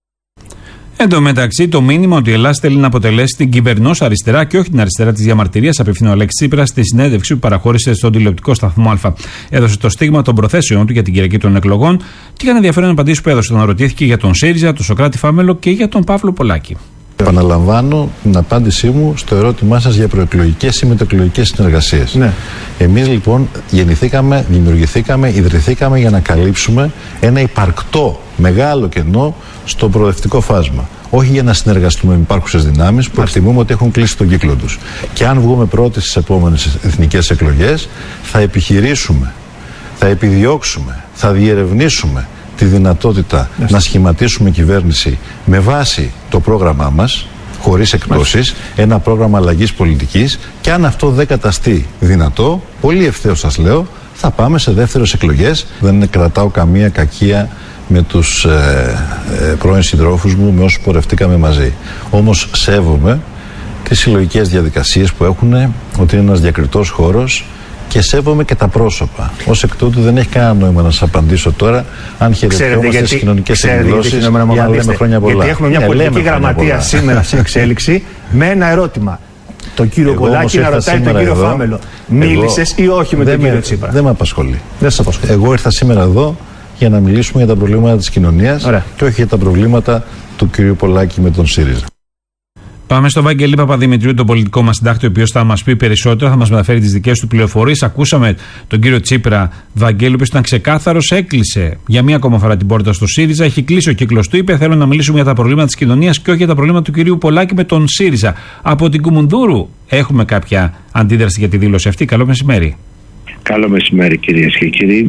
Εν τω μεταξύ, το μήνυμα ότι η Ελλάδα θέλει να αποτελέσει την κυβερνός αριστερά και όχι την αριστερά της διαμαρτυρίας, απευθύνει ο Αλέξης Τσίπρας στη συνέντευξη που παραχώρησε στον τηλεοπτικό σταθμό Α. Έδωσε το στίγμα των προθέσεων του για την Κυριακή των εκλογών και είχαν ενδιαφέρον απαντήσεις που έδωσε όταν ρωτήθηκε για τον ΣΥΡΙΖΑ, τον Σωκράτη Φάμελο και για τον Παύλο Πολάκη. Επαναλαμβάνω την απάντησή μου στο ερώτημά σας για προεκλογικές ή μετεκλογικές συνεργασίες. Ναι. Εμείς λοιπόν γεννηθήκαμε, δημιουργηθήκαμε, ιδρυθήκαμε για να καλύψουμε ένα υπαρκτό μεγάλο κενό στο προοδευτικό φάσμα. Όχι για να συνεργαστούμε με υπάρχουσες δυνάμεις που εκτιμούμε ότι έχουν κλείσει τον κύκλο τους. Και αν βγούμε πρώτοι στις επόμενες εθνικές εκλογές, θα επιχειρήσουμε, θα επιδιώξουμε, θα διερευνήσουμε τη δυνατότητα να σχηματίσουμε κυβέρνηση με βάση το πρόγραμμά μας, χωρίς εκπτώσεις, ένα πρόγραμμα αλλαγής πολιτικής, και αν αυτό δεν καταστεί δυνατό, πολύ ευθέως σας λέω, θα πάμε σε δεύτερες εκλογές. Δεν κρατάω καμία κακία με τους πρώην συντρόφους μου, με όσους πορευτήκαμε μαζί. Όμως σέβομαι τις συλλογικές διαδικασίες που έχουν, ότι είναι ένας διακριτός χώρος, και σέβομαι και τα πρόσωπα. Ως εκ τούτου δεν έχει κανένα νόημα να σας απαντήσω τώρα αν χαιρετιόμαστε στις κοινωνικές εκδηλώσεις για να λέμε χρόνια πολλά. Γιατί έχουμε μια πολιτική γραμματεία σήμερα σε εξέλιξη με ένα ερώτημα. Τον κύριο Πολάκη να ρωτάει τον κύριο Φάμελο. Μίλησες ή όχι με τον κύριο Τσίπρα? Δεν με απασχολεί. Δεν σας απασχολεί. Εγώ ήρθα σήμερα εδώ για να μιλήσουμε για τα προβλήματα της κοινωνίας και όχι για τα προβλήματα του κυρίου Πολάκη με τον ΣΥΡΙΖΑ. Πάμε στο Βαγγέλη Παπαδημητρίου, τον πολιτικό μας συντάκτη, ο οποίος θα μας πει περισσότερα, θα μας μεταφέρει τις δικές του πληροφορίες. Ακούσαμε τον κύριο Τσίπρα, Βαγγέλη, ο οποίος ήταν ξεκάθαρος, έκλεισε για μία ακόμα φορά την πόρτα στο ΣΥΡΙΖΑ. Έχει κλείσει ο κύκλος του, είπε: θέλω να μιλήσουμε για τα προβλήματα της κοινωνίας και όχι για τα προβλήματα του κυρίου Πολάκη με τον ΣΥΡΙΖΑ. Από την Κουμουνδούρου έχουμε κάποια αντίδραση για τη δήλωση αυτή. Καλό μεσημέρι. Καλό μεσημέρι κυρίες και κύριοι.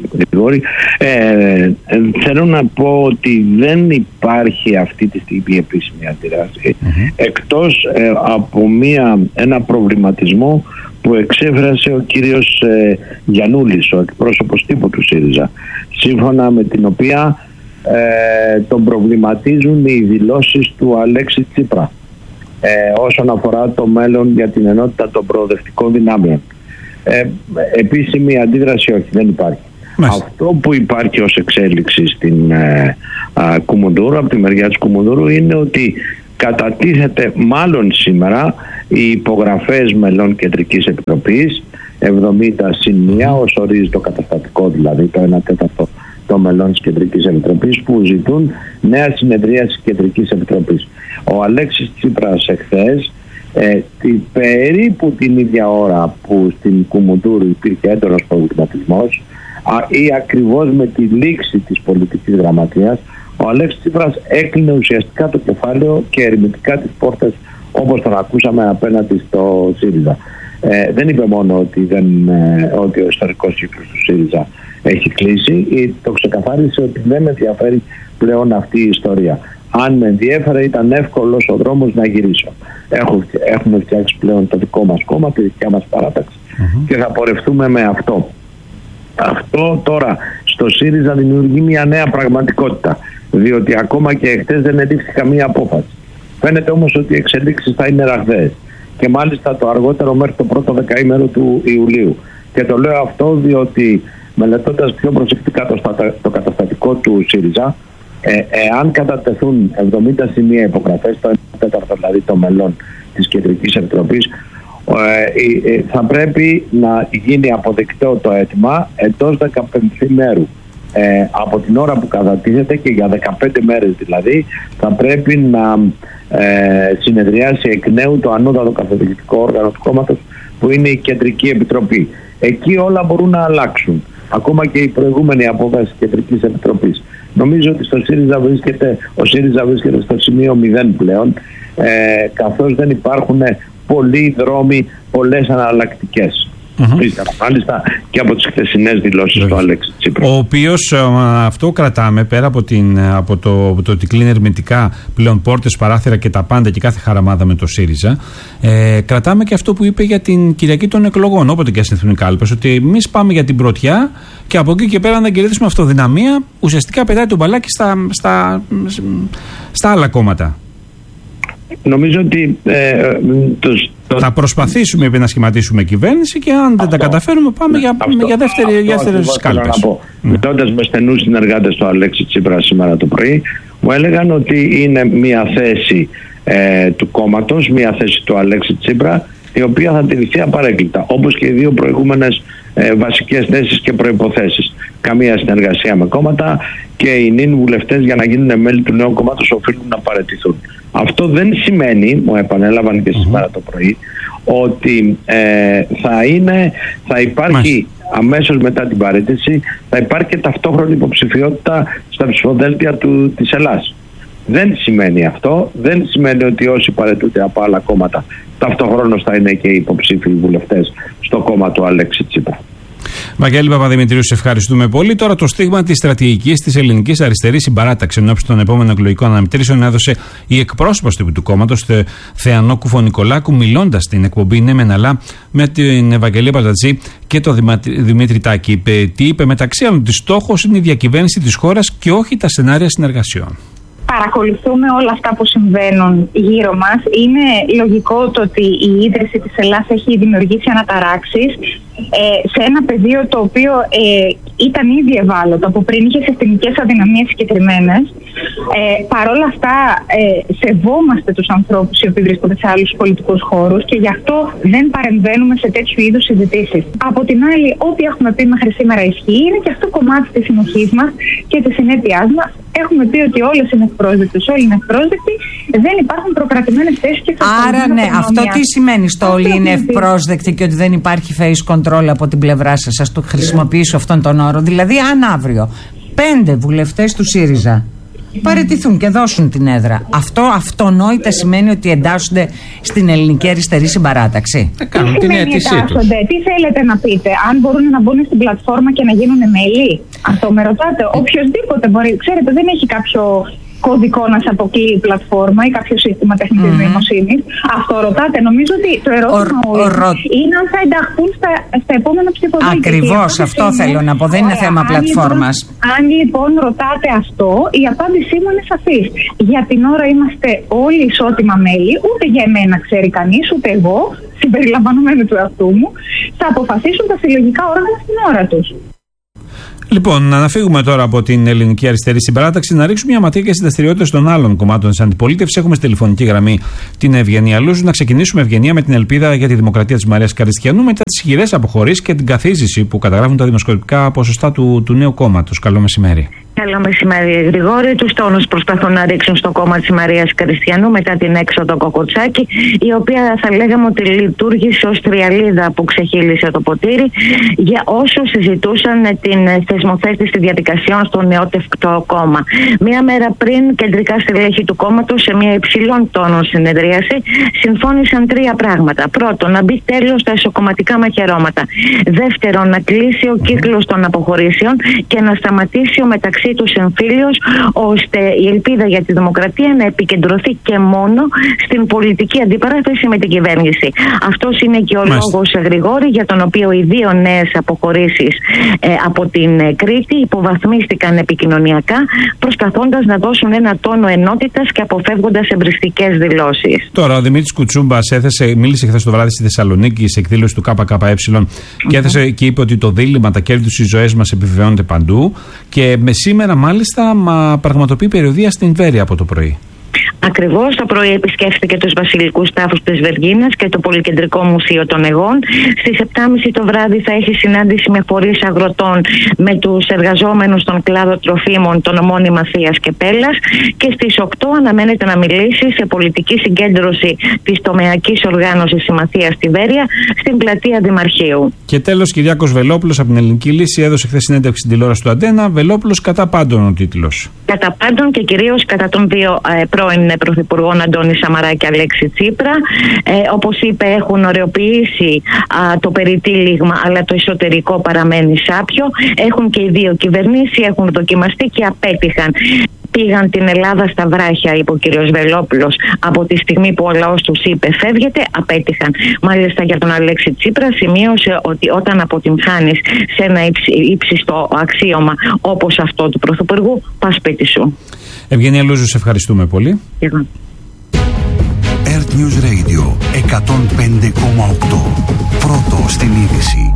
Θέλω να πω ότι δεν υπάρχει αυτή τη στιγμή επίσημη αντίδραση εκτός από ένα προβληματισμό που εξέφρασε ο κύριος Γιαννούλης, ο εκπρόσωπος τύπου του ΣΥΡΙΖΑ, σύμφωνα με την οποία τον προβληματίζουν οι δηλώσεις του Αλέξη Τσίπρα όσον αφορά το μέλλον για την ενότητα των προοδευτικών δυνάμεων. Επίσημη αντίδραση όχι, δεν υπάρχει. Αυτό που υπάρχει ως εξέλιξη στην Κουμουνδούρου, από τη μεριά της Κουμουνδούρου, είναι ότι κατατίθεται μάλλον σήμερα οι υπογραφές μελών Κεντρικής Επιτροπής, 70 συν 1, ως ορίζει το καταστατικό, δηλαδή το 1/4 των μελών της Κεντρικής Επιτροπής, που ζητούν νέα συνεδρία της Κεντρικής Επιτροπής. Ο Αλέξης Τσίπρας εχθές, περίπου την ίδια ώρα που στην Κουμουνδούρου υπήρχε έντονος προβληματισμός, ή ακριβώς με τη λήξη της πολιτικής γραμματείας, ο Αλέξης Τσίπρας έκλεινε ουσιαστικά το κεφάλαιο και ερμητικά τις πόρτες, όπως τον ακούσαμε, απέναντι στο ΣΥΡΙΖΑ. Δεν είπε μόνο ότι ο ιστορικός κύκλος του ΣΥΡΙΖΑ έχει κλείσει, το ξεκαθάρισε ότι δεν με ενδιαφέρει πλέον αυτή η ιστορία. Αν με ενδιέφερε, ήταν εύκολος ο δρόμος να γυρίσω. Έχουμε φτιάξει πλέον το δικό μας κόμμα, τη δικιά μας παράταξη και θα πορευτούμε με αυτό. Αυτό τώρα στο ΣΥΡΙΖΑ δημιουργεί μια νέα πραγματικότητα, διότι ακόμα και χτες δεν ελήφθη καμία απόφαση. Φαίνεται όμως ότι οι εξελίξεις θα είναι ραγδαίες και μάλιστα το αργότερο μέχρι το πρώτο δεκαήμερο του Ιουλίου. Και το λέω αυτό διότι μελετώντας πιο προσεκτικά το καταστατικό του ΣΥΡΙΖΑ, εάν κατατεθούν 70 σημεία υπογραφές, το 1/4 δηλαδή των μελών της Κεντρικής Επιτροπής, θα πρέπει να γίνει αποδεκτό το αίτημα εντός 15 μέρου από την ώρα που κατατίθεται, και για 15 μέρες δηλαδή θα πρέπει να συνεδριάσει εκ νέου το ανώτατο καθοδηγητικό όργανο του κόμματος, που είναι η Κεντρική Επιτροπή. Εκεί όλα μπορούν να αλλάξουν, ακόμα και η προηγούμενη απόφαση της Κεντρικής Επιτροπής. Νομίζω ότι ο ΣΥΡΙΖΑ βρίσκεται στο σημείο 0 πλέον, καθώς δεν υπάρχουν πολλοί δρόμοι, πολλές αναλλακτικές. Μάλιστα και από τις χθεσινές δηλώσεις του Αλέξη Τσίπρα. Ο οποίος αυτό κρατάμε, πέρα από το ότι κλείνει ερμητικά πλέον πόρτες, παράθυρα και τα πάντα και κάθε χαραμάδα με το ΣΥΡΙΖΑ, κρατάμε και αυτό που είπε για την Κυριακή των εκλογών, όποτε και ασυνθούν οι κάλπες, ότι εμείς πάμε για την πρωτιά και από εκεί και πέρα να κερδίσουμε αυτοδυναμία. Ουσιαστικά πετάει τον μπαλάκι στα άλλα κόμματα. Νομίζω ότι θα προσπαθήσουμε να σχηματίσουμε κυβέρνηση και αν δεν τα καταφέρουμε πάμε για δεύτερες κάλπες. Μιλώντας με στενούς συνεργάτες του Αλέξη Τσίπρα σήμερα το πρωί, μου έλεγαν ότι είναι μια θέση του κόμματος, μια θέση του Αλέξη Τσίπρα, η οποία θα τηρηθεί απαρέκκλητα, όπως και οι δύο προηγούμενες βασικές θέσεις και προϋποθέσεις. Καμία συνεργασία με κόμματα και οι νυν βουλευτές για να γίνουν μέλη του νέου κόμματος οφείλουν να παραιτηθούν. Αυτό δεν σημαίνει, μου επανέλαβαν και σήμερα το πρωί, ότι θα υπάρχει αμέσως μετά την παραίτηση, θα υπάρχει και ταυτόχρονη υποψηφιότητα στα ψηφοδέλτια της Ελλάδας. Δεν σημαίνει αυτό, δεν σημαίνει ότι όσοι παραιτούνται από άλλα κόμματα ταυτόχρονος θα είναι και οι υποψήφιοι βουλευτές στο κόμμα του Αλέξη Τσίπρα. Βαγγέλη Παπαδημητρίου, σε ευχαριστούμε πολύ. Τώρα το στίγμα της στρατηγικής της ελληνικής αριστερής συμπαράταξης ενώπιση των επόμενων εκλογικών αναμετρήσεων έδωσε η εκπρόσωπος του κόμματος, Θεανό Κουφο-Νικολάκου, μιλώντας στην εκπομπή Ναι Μεν Αλλά με την Ευαγγελία Πατατζή και τον Δημήτρη Τάκη. Τι είπε? Μεταξύ άλλων ότι στόχος είναι η διακυβέρνηση της χώρας και όχι τα σενάρια συνεργασιών. Παρακολουθούμε όλα αυτά που συμβαίνουν γύρω μας. Είναι λογικό το ότι η ίδρυση της Ελλάδας έχει δημιουργήσει αναταράξεις σε ένα πεδίο το οποίο ήταν ήδη ευάλωτο, από πριν είχε συστημικές αδυναμίες συγκεκριμένες. Παρ' όλα αυτά σεβόμαστε τους ανθρώπους οι οποίοι βρίσκονται σε άλλους πολιτικούς χώρους και γι' αυτό δεν παρεμβαίνουμε σε τέτοιου είδους συζητήσεις. Από την άλλη, ό,τι έχουμε πει μέχρι σήμερα ισχύει, είναι και αυτό κομμάτι της συνοχής μας και της συνέπειάς μας. Έχουμε πει ότι όλες είναι ευπρόσδεκτες, όλοι είναι ευπρόσδεκτοι, δεν υπάρχουν προκρατημένες θέσεις και άρα ναι, αυτό τι σημαίνει στο όλοι είναι ευπρόσδεκτοι και ότι δεν υπάρχει face control από την πλευρά σας? Ας το χρησιμοποιήσω αυτόν τον όρο. Δηλαδή, αν αύριο 5 βουλευτές του ΣΥΡΙΖΑ παραιτηθούν και δώσουν την έδρα, αυτό αυτονόητα σημαίνει ότι εντάσσονται στην ελληνική αριστερή συμπαράταξη? Κάνουν την αίτησή τους. Τι θέλετε να πείτε? Αν μπορούν να μπουν στην πλατφόρμα και να γίνουν μέλη? Αυτό με ρωτάτε? Οποιοςδήποτε μπορεί. Ξέρετε, δεν έχει κάποιο κωδικό να σε αποκλείει η πλατφόρμα ή κάποιο σύστημα τεχνητής νοημοσύνης. Αυτό ρωτάτε? Νομίζω ότι το ερώτημα είναι αν θα ενταχθούν στα επόμενα ψηφοδέλτια. Ακριβώς, αυτό θέλω να πω. Δεν είναι θέμα πλατφόρμας. Αν λοιπόν ρωτάτε αυτό, η απάντησή μου είναι σαφής. Για την ώρα είμαστε όλοι ισότιμα μέλη. Ούτε για εμένα ξέρει κανείς, ούτε εγώ, συμπεριλαμβανομένου του εαυτού μου, θα αποφασίσουν τα συλλογικά όργανα στην ώρα τους. Λοιπόν, να αναφύγουμε τώρα από την ελληνική αριστερή συμπαράταξη, να ρίξουμε μια ματιά και στις δραστηριότητες των άλλων κομμάτων της αντιπολίτευσης. Έχουμε στη τηλεφωνική γραμμή την Ευγενία Λούζου. Να ξεκινήσουμε, Ευγενία, με την ελπίδα για τη δημοκρατία της Μαρίας Καριστιανού μετά τις ισχυρές αποχωρήσεις και την καθίζηση που καταγράφουν τα δημοσκοπικά ποσοστά του νέου κόμματος. Καλό μεσημέρι. Καλό μεσημέρι, Γρηγόρη. Τους τόνους προσπαθούν να ρίξουν στο κόμμα της Μαρίας Κριστιανού μετά την έξοδο Κοκοτσάκη, η οποία θα λέγαμε ότι λειτουργήσε ως τριαλίδα που ξεχύλισε το ποτήρι για όσους συζητούσαν την θεσμοθέτηση διαδικασιών στο νεότευκτο κόμμα. Μία μέρα πριν, κεντρικά στελέχη του κόμματος, σε μια υψηλών τόνων συνεδρίαση, συμφώνησαν τρία πράγματα. Πρώτον, να μπει τέλος στα εσωκομματικά μαχαιρώματα. Δεύτερον, να κλείσει ο κύκλος των αποχωρήσεων και να σταματήσει ο μεταξύ τους εμφύλιος, ώστε η ελπίδα για τη δημοκρατία να επικεντρωθεί και μόνο στην πολιτική αντιπαράθεση με την κυβέρνηση. Αυτός είναι και ο λόγος, Γρηγόρη, για τον οποίο οι δύο νέες αποχωρήσεις από την Κρήτη υποβαθμίστηκαν επικοινωνιακά, προσπαθώντας να δώσουν ένα τόνο ενότητας και αποφεύγοντας εμπριστικές δηλώσεις. Τώρα, ο Δημήτρης Κουτσούμπας μίλησε χθες το βράδυ στη Θεσσαλονίκη σε εκδήλωση του ΚΚΕ και έθεσε και είπε ότι το δίλημμα, τα κέρδη του στις ζωές μας επιβεβαιώνεται παντού. Και σήμερα, μάλιστα, πραγματοποιεί περιοδεία στην Βέρεια από το πρωί. Ακριβώς, το πρωί επισκέφθηκε τους βασιλικούς τάφους της Βεργίνας και το Πολυκεντρικό Μουσείο των Αιγών. Στις 7.30 το βράδυ θα έχει συνάντηση με φορείς αγροτών, με τους εργαζόμενους στον κλάδο τροφίμων, τον ομώνυμα Θείας και Πέλλας, και στις 8 αναμένεται να μιλήσει σε πολιτική συγκέντρωση της τομεακής οργάνωσης Συμμαθίας στη Βέρεια, στην πλατεία Δημαρχείου. Και τέλος, Κυριάκος Βελόπουλος από την Ελληνική Λύση έδωσε χθες συνέντευξη στην τηλεόραση του Αντένα. Βελόπουλος κατά πάντων ο τίτλος. Κατά πάντων και κυρίως κατά των δύο πρώην πρωθυπουργών Αντώνη Σαμαρά και Αλέξη Τσίπρα. Όπως είπε, έχουν ωρεοποιήσει το περιτύλιγμα, αλλά το εσωτερικό παραμένει σάπιο. Έχουν και οι δύο κυβερνήσεις, έχουν δοκιμαστεί και απέτυχαν. Πήγαν την Ελλάδα στα βράχια, είπε ο κ. Βελόπουλος, από τη στιγμή που ο λαός τους είπε φεύγετε, απέτυχαν. Μάλιστα για τον Αλέξη Τσίπρα σημείωσε ότι όταν αποτυγχάνεις σε ένα ύψιστο αξίωμα όπως αυτό του Πρωθυπουργού, πας σπίτι σου. Ευγενία Λούζου, σε ευχαριστούμε πολύ. Earth News Radio 105,8. Πρώτο στην είδηση.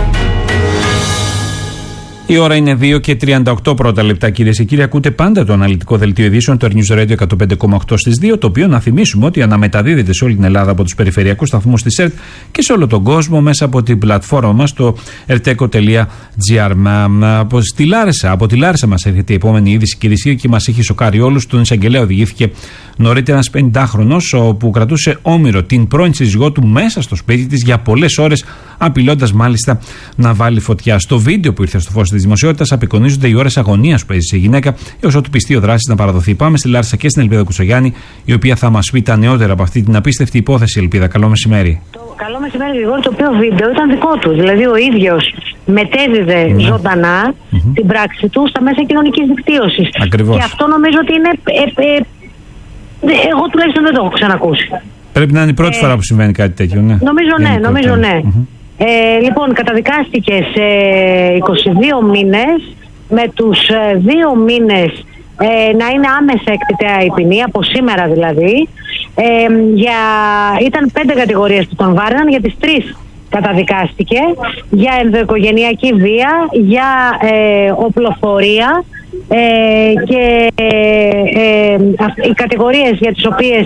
Η ώρα είναι 2 και 38 πρώτα λεπτά, κυρίες και κύριοι. Ακούτε πάντα το αναλυτικό δελτίο ειδήσεων, το News Radio 105,8 στις 2, το οποίο να θυμίσουμε ότι αναμεταδίδεται σε όλη την Ελλάδα από τους περιφερειακούς σταθμούς της ΕΡΤ και σε όλο τον κόσμο μέσα από την πλατφόρμα μας, το erteco.gr. Από τη Λάρισα μας έρχεται η επόμενη είδηση, κυρίες και μας έχει σοκάρει όλους. Τον εισαγγελέα οδηγήθηκε νωρίτερα ένας 50χρονος που κρατούσε όμηρο την πρώην σύζυγό του μέσα στο σπίτι της για πολλές ώρες, απειλώντας μάλιστα να βάλει φωτιά. Στο βίντεο που ήρθε στο φως της δημοσιότητας απεικονίζονται οι ώρες αγωνίας που έζησε η γυναίκα έως ότου πιστεί ο δράσης να παραδοθεί. Πάμε στη Λάρισα και στην Ελπίδα Κουτσογιάννη, η οποία θα μας πει τα νεότερα από αυτή την απίστευτη υπόθεση. Ελπίδα, καλό μεσημέρι. Καλό μεσημέρι, Γρηγόρη. Το οποίο βίντεο ήταν δικό του. Δηλαδή ο ίδιος μετέδιδε ζωντανά την πράξη του στα μέσα κοινωνικής δικτύωσης. Ακριβώς. Και αυτό νομίζω ότι είναι. Εγώ τουλάχιστον δεν το έχω ξανακούσει. Πρέπει να είναι η πρώτη φορά που συμβαίνει κάτι τέτοιο, ναι. Νομίζω ναι. Λοιπόν, καταδικάστηκε σε 22 μήνες, με τους 2 μήνες να είναι άμεσα εκτιτέα η ποινή, από σήμερα δηλαδή. Ήταν 5 κατηγορίες που τον βάραιναν, για τις 3 καταδικάστηκε, για ενδοοικογενειακή βία, για οπλοφορία, και οι κατηγορίες για τις οποίες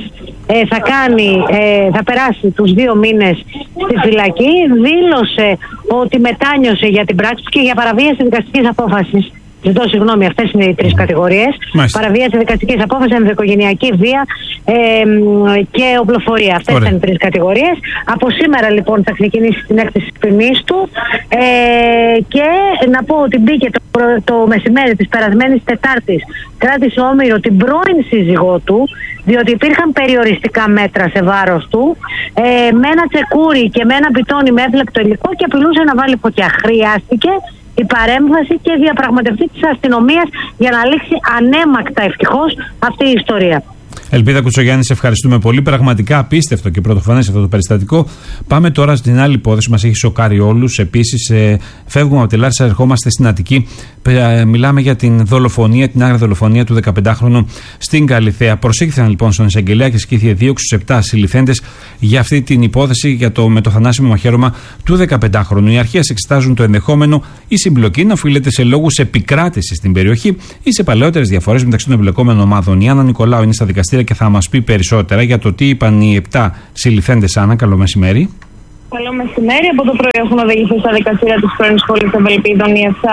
θα περάσει τους 2 μήνες στη φυλακή. Δήλωσε ότι μετάνιωσε για την πράξη και για παραβίαση δικαστικής απόφασης. Ζητώ συγγνώμη, αυτές είναι οι 3 κατηγορίες. Παραβίαση δικαστικής απόφασης, ενδοοικογενειακή βία και οπλοφορία. Αυτές ήταν οι 3 κατηγορίες. Από σήμερα λοιπόν θα ξεκινήσει την έκθεση της ποινής του, και να πω ότι μπήκε το μεσημέρι της περασμένης Τετάρτης, κράτησε όμηρο την πρώην σύζυγό του, διότι υπήρχαν περιοριστικά μέτρα σε βάρος του, με ένα τσεκούρι και με ένα πιτόνι με έφλεκτο υλικό, και απειλούσε να βάλει φωτιά. Χρειάστηκε η παρέμβαση και διαπραγματευτή της αστυνομίας για να λήξει ανέμακτα, ευτυχώς, αυτή η ιστορία. Ελπίδα Κουτσογιάννη, σε ευχαριστούμε πολύ. Πραγματικά απίστευτο και πρωτοφανές αυτό το περιστατικό. Πάμε τώρα στην άλλη υπόθεση που μας έχει σοκάρει όλους. Επίσης, φεύγουμε από τη Λάρισα, ερχόμαστε στην Αττική. Μιλάμε για την δολοφονία, την άγρια δολοφονία του 15χρονου στην Καλιθέα. Προσήχθηκαν λοιπόν στον εισαγγελέα και ασκήθηκε δίωξη στους 7 συλληφθέντες για αυτή την υπόθεση με το θανάσιμο μαχαίρωμα του 15χρονου. Οι αρχές εξετάζουν το ενδεχόμενο η συμπλοκή να οφείλεται σε λόγους επικράτησης στην περιοχή ή σε παλαιότερες διαφορές μεταξύ των εμπλεκόμενων ομάδων. Η Άννα Νικολάου είναι στα δικαστήρια και θα μας πει περισσότερα για το τι είπαν οι 7 συλληφθέντες. Άννα, καλό μεσημέρι. Καλό μεσημέρι. Από το πρωί έχουν οδηγηθεί στα δικαστήρια της πρώην σχολής Ευελπίδων οι 7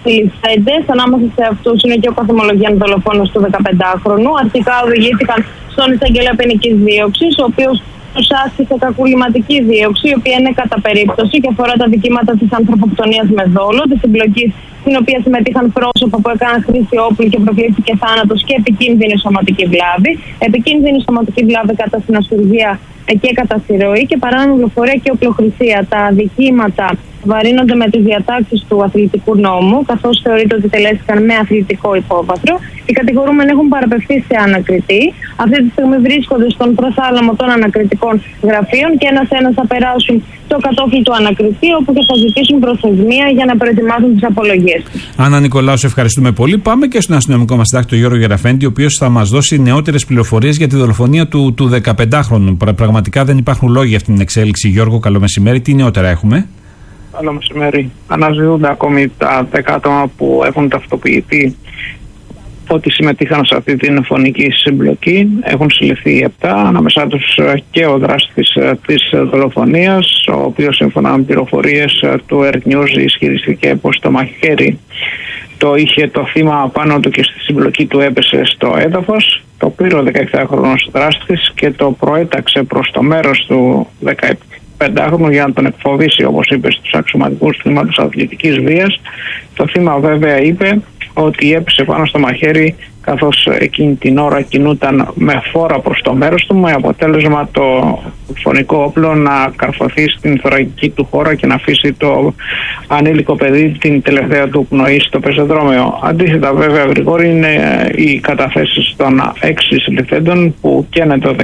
συλληφθέντες. Ανάμεσα σε αυτούς είναι και ο καθημολογιαν δολοφόνος του 15χρονου. Αρχικά οδηγήθηκαν στον εισαγγελέα ποινικής δίωξης, ο οποίος τους άσκησε κακουργηματική δίωξη, η οποία είναι κατά περίπτωση και αφορά τα δικήματα της ανθρωποκτονίας με δόλο, της συμπλοκής στην οποία συμμετείχαν πρόσωπα που έκαναν χρήση όπλου και προκλήθηκε θάνατος και επικίνδυνη σωματική βλάβη. Επικίνδυνη σωματική βλάβη κατά συνοσουργία και κατά συρροή και παράνομη βλοφορία και οπλοχρησία. Τα αδικήματα βαρύνονται με τις διατάξεις του αθλητικού νόμου, καθώς θεωρείται ότι τελέστηκαν με αθλητικό υπόβαθρο. Οι κατηγορούμενοι έχουν παραπευθεί σε ανακριτή. Αυτή τη στιγμή βρίσκονται στον προθάλαμο των ανακριτικών γραφείων και ένας-ένας θα περάσουν το κατόφλι του ανακριτή, όπου και θα ζητήσουν προθεσμία για να προετοιμάσουν τις απολογίες. Άννα Νικολάου, σε ευχαριστούμε πολύ. Πάμε και στον αστυνομικό μας συντάκτη, τον Γιώργο Γεραφέντη, ο οποίος θα μας δώσει νεότερες πληροφορίες για τη δολοφονία του 15χρονου. Πραγματικά δεν υπάρχουν λόγοι για αυτή την εξέλιξη. Γιώργο, καλό μεσημέρι. Τι νεότερα έχουμε? Καλό μεσημέρι. Αναζητούνται ακόμη τα 10 άτομα που έχουν ταυτοποιηθεί ότι συμμετείχαν σε αυτή την φωνική συμπλοκή. Έχουν συλληφθεί 7, ανάμεσά τους και ο δράστης της δολοφονίας, ο οποίος σύμφωνα με πληροφορίες του Earth News ισχυριστήκε πως το μαχαίρι το είχε το θύμα πάνω του και στη συμπλοκή του έπεσε στο έδαφος. Το πήρε ο 16χρονος δράστης και το προέταξε προς το μέρος του 15χρονου για να τον εκφοβήσει, όπως είπε, στους αξιωματικούς τμήματος αθλητικής βίας. Το θύμα βέβαια είπε ότι έπεσε πάνω στο μαχαίρι καθώς εκείνη την ώρα κινούταν με φόρα προς το μέρος του, με αποτέλεσμα το φωνικό όπλο να καρφωθεί στην θωρακική του χώρα και να αφήσει το ανήλικο παιδί την τελευταία του πνοή στο πεζοδρόμιο. Αντίθετα βέβαια, Γρηγόρη, είναι οι καταθέσεις των 6 συλληφθέντων που καίνε το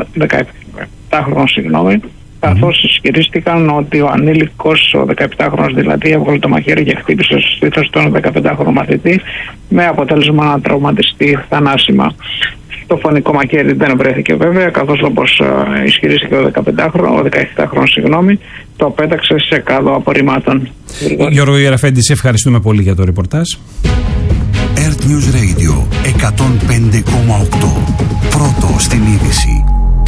17χρονο, καθώς ισχυρίστηκαν ότι ο ανήλικος, ο 17χρονος δηλαδή, έβγαλε το μαχαίρι και χτύπησε στο στήθος τον 15χρονο μαθητή, με αποτέλεσμα να τραυματιστεί θανάσιμα. Το φωνικό μαχαίρι δεν βρέθηκε βέβαια, καθώς όπως ισχυρίστηκε ο 17χρονος, το πέταξε σε κάδο απορριμμάτων. Γιώργο Γεραφέντη, σε ευχαριστούμε πολύ για το ρεπορτάζ. Earth News Radio 105,8. Πρώτο στην είδηση.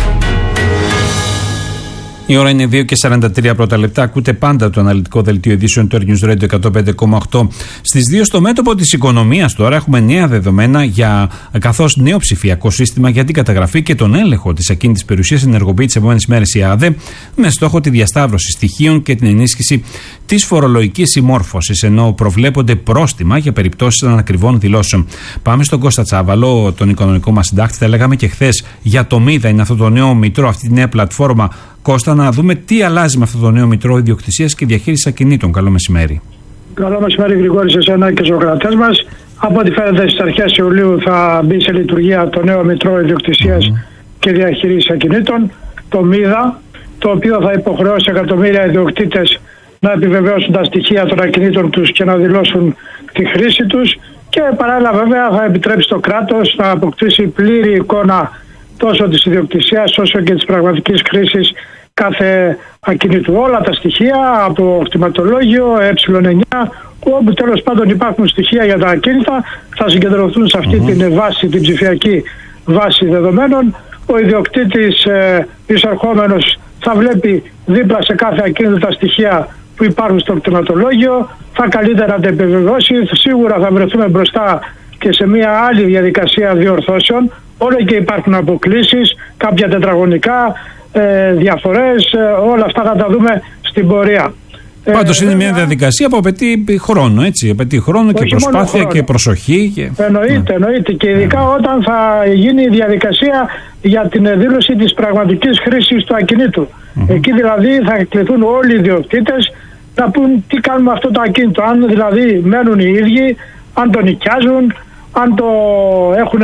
Η ώρα είναι 2 και 43 πρώτα λεπτά. Ακούτε πάντα το αναλυτικό δελτίο ειδήσεων του Earth News Radio 105,8. Στις 2 στο μέτωπο της οικονομίας τώρα έχουμε νέα δεδομένα καθώς νέο ψηφιακό σύστημα για την καταγραφή και τον έλεγχο της ακίνητης περιουσίας ενεργοποιεί τις επόμενες μέρες η ΑΔΕ, με στόχο τη διασταύρωση στοιχείων και την ενίσχυση της φορολογικής συμμόρφωσης, ενώ προβλέπονται πρόστιμα για περιπτώσεις ανακριβών δηλώσεων. Πάμε στον Κώστα Τσάβαλο, τον οικονομικό μας συντάκτη. Τα λέγαμε και χθες για το ΜΥΔΑ, είναι αυτό το νέο μητρό, αυτή τη νέα πλατφόρμα. Κώστα, να δούμε τι αλλάζει με αυτό το νέο μητρό ιδιοκτησίας και διαχείρισης ακινήτων. Καλό μεσημέρι. Καλό μεσημέρι, Γρηγόρη, σε εσένα και στους ακροατές μας. Από ό,τι φαίνεται, στις αρχές Ιουλίου θα μπει σε λειτουργία το νέο μητρό ιδιοκτησίας και διαχείρισης ακινήτων, το ΜΥΔΑ, το οποίο θα υποχρεώσει εκατομμύρια ιδιοκτήτες να επιβεβαιώσουν τα στοιχεία των ακινήτων τους και να δηλώσουν τη χρήση τους, και παράλληλα βέβαια θα επιτρέψει το κράτος να αποκτήσει πλήρη εικόνα τόσο της ιδιοκτησίας όσο και της πραγματικής χρήσης κάθε ακινήτου. Όλα τα στοιχεία από κτηματολόγιο, ε9, όπου τέλος πάντων υπάρχουν στοιχεία για τα ακίνητα, θα συγκεντρωθούν σε αυτή την βάση, την ψηφιακή βάση δεδομένων. Ο ιδιοκτήτης εισερχόμενος θα βλέπει δίπλα σε κάθε ακίνητο τα στοιχεία που υπάρχουν στο κτηματολόγιο, θα καλύτερα να τα επιβεβαιώσει. Σίγουρα θα βρεθούμε μπροστά και σε μια άλλη διαδικασία διορθώσεων. Όλο και υπάρχουν αποκλήσεις, κάποια τετραγωνικά, διαφορές, όλα αυτά θα τα δούμε στην πορεία. Πάντως είναι μια διαδικασία που απαιτεί χρόνο, έτσι. Απαιτεί χρόνο και προσπάθεια και προσοχή. Εννοείται. Και ειδικά όταν θα γίνει η διαδικασία για την δήλωση της πραγματικής χρήσης του ακινήτου. Εκεί δηλαδή θα κληθούν όλοι οι ιδιοκτήτες να πούν τι κάνουμε με αυτό το ακίνητο. Αν δηλαδή μένουν οι ίδιοι, αν το νοικιάζουν, αν το έχουν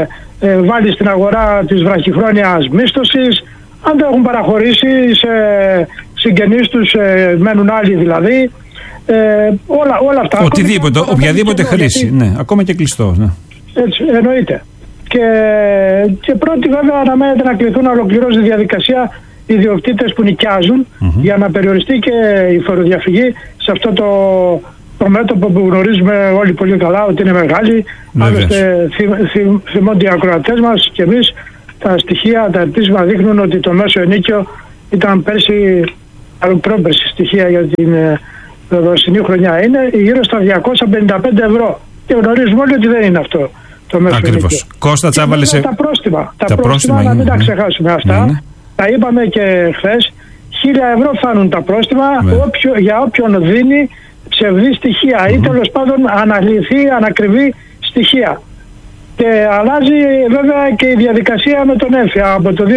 βάλει στην αγορά της βραχυχρόνιας μίσθωσης, αν το έχουν παραχωρήσει σε συγγενείς τους, μένουν άλλοι δηλαδή, όλα αυτά. Οτιδήποτε, οποιαδήποτε χρήση, ναι, ακόμα και κλειστό. Ναι. Έτσι, εννοείται. Και πρώτοι βέβαια αναμένεται να κληθούν να ολοκληρώσει τη διαδικασία οι ιδιοκτήτες που νοικιάζουν, για να περιοριστεί και η φοροδιαφυγή σε αυτό το μέτωπο που γνωρίζουμε όλοι πολύ καλά ότι είναι μεγάλη. Άλλωστε θυμώνται οι ακροατές μας και εμείς, τα στοιχεία, τα επίσημα δείχνουν ότι το μέσο ενίκιο ήταν πρόπερση στοιχεία για την δροσινή χρονιά είναι γύρω στα 255 ευρώ. Και γνωρίζουμε όλοι ότι δεν είναι αυτό το μέσο. Ακριβώς. Κώστα Τσάβαλε. Τα πρόστιμα, να μην τα ξεχάσουμε αυτά. Ναι. Τα είπαμε και χθες. 1.000 ευρώ φτάνουν τα πρόστιμα για όποιον δίνει ψευδή στοιχεία ή τέλος πάντων ανακριβή στοιχεία. Και αλλάζει βέβαια και η διαδικασία με τον έμφυα. Από το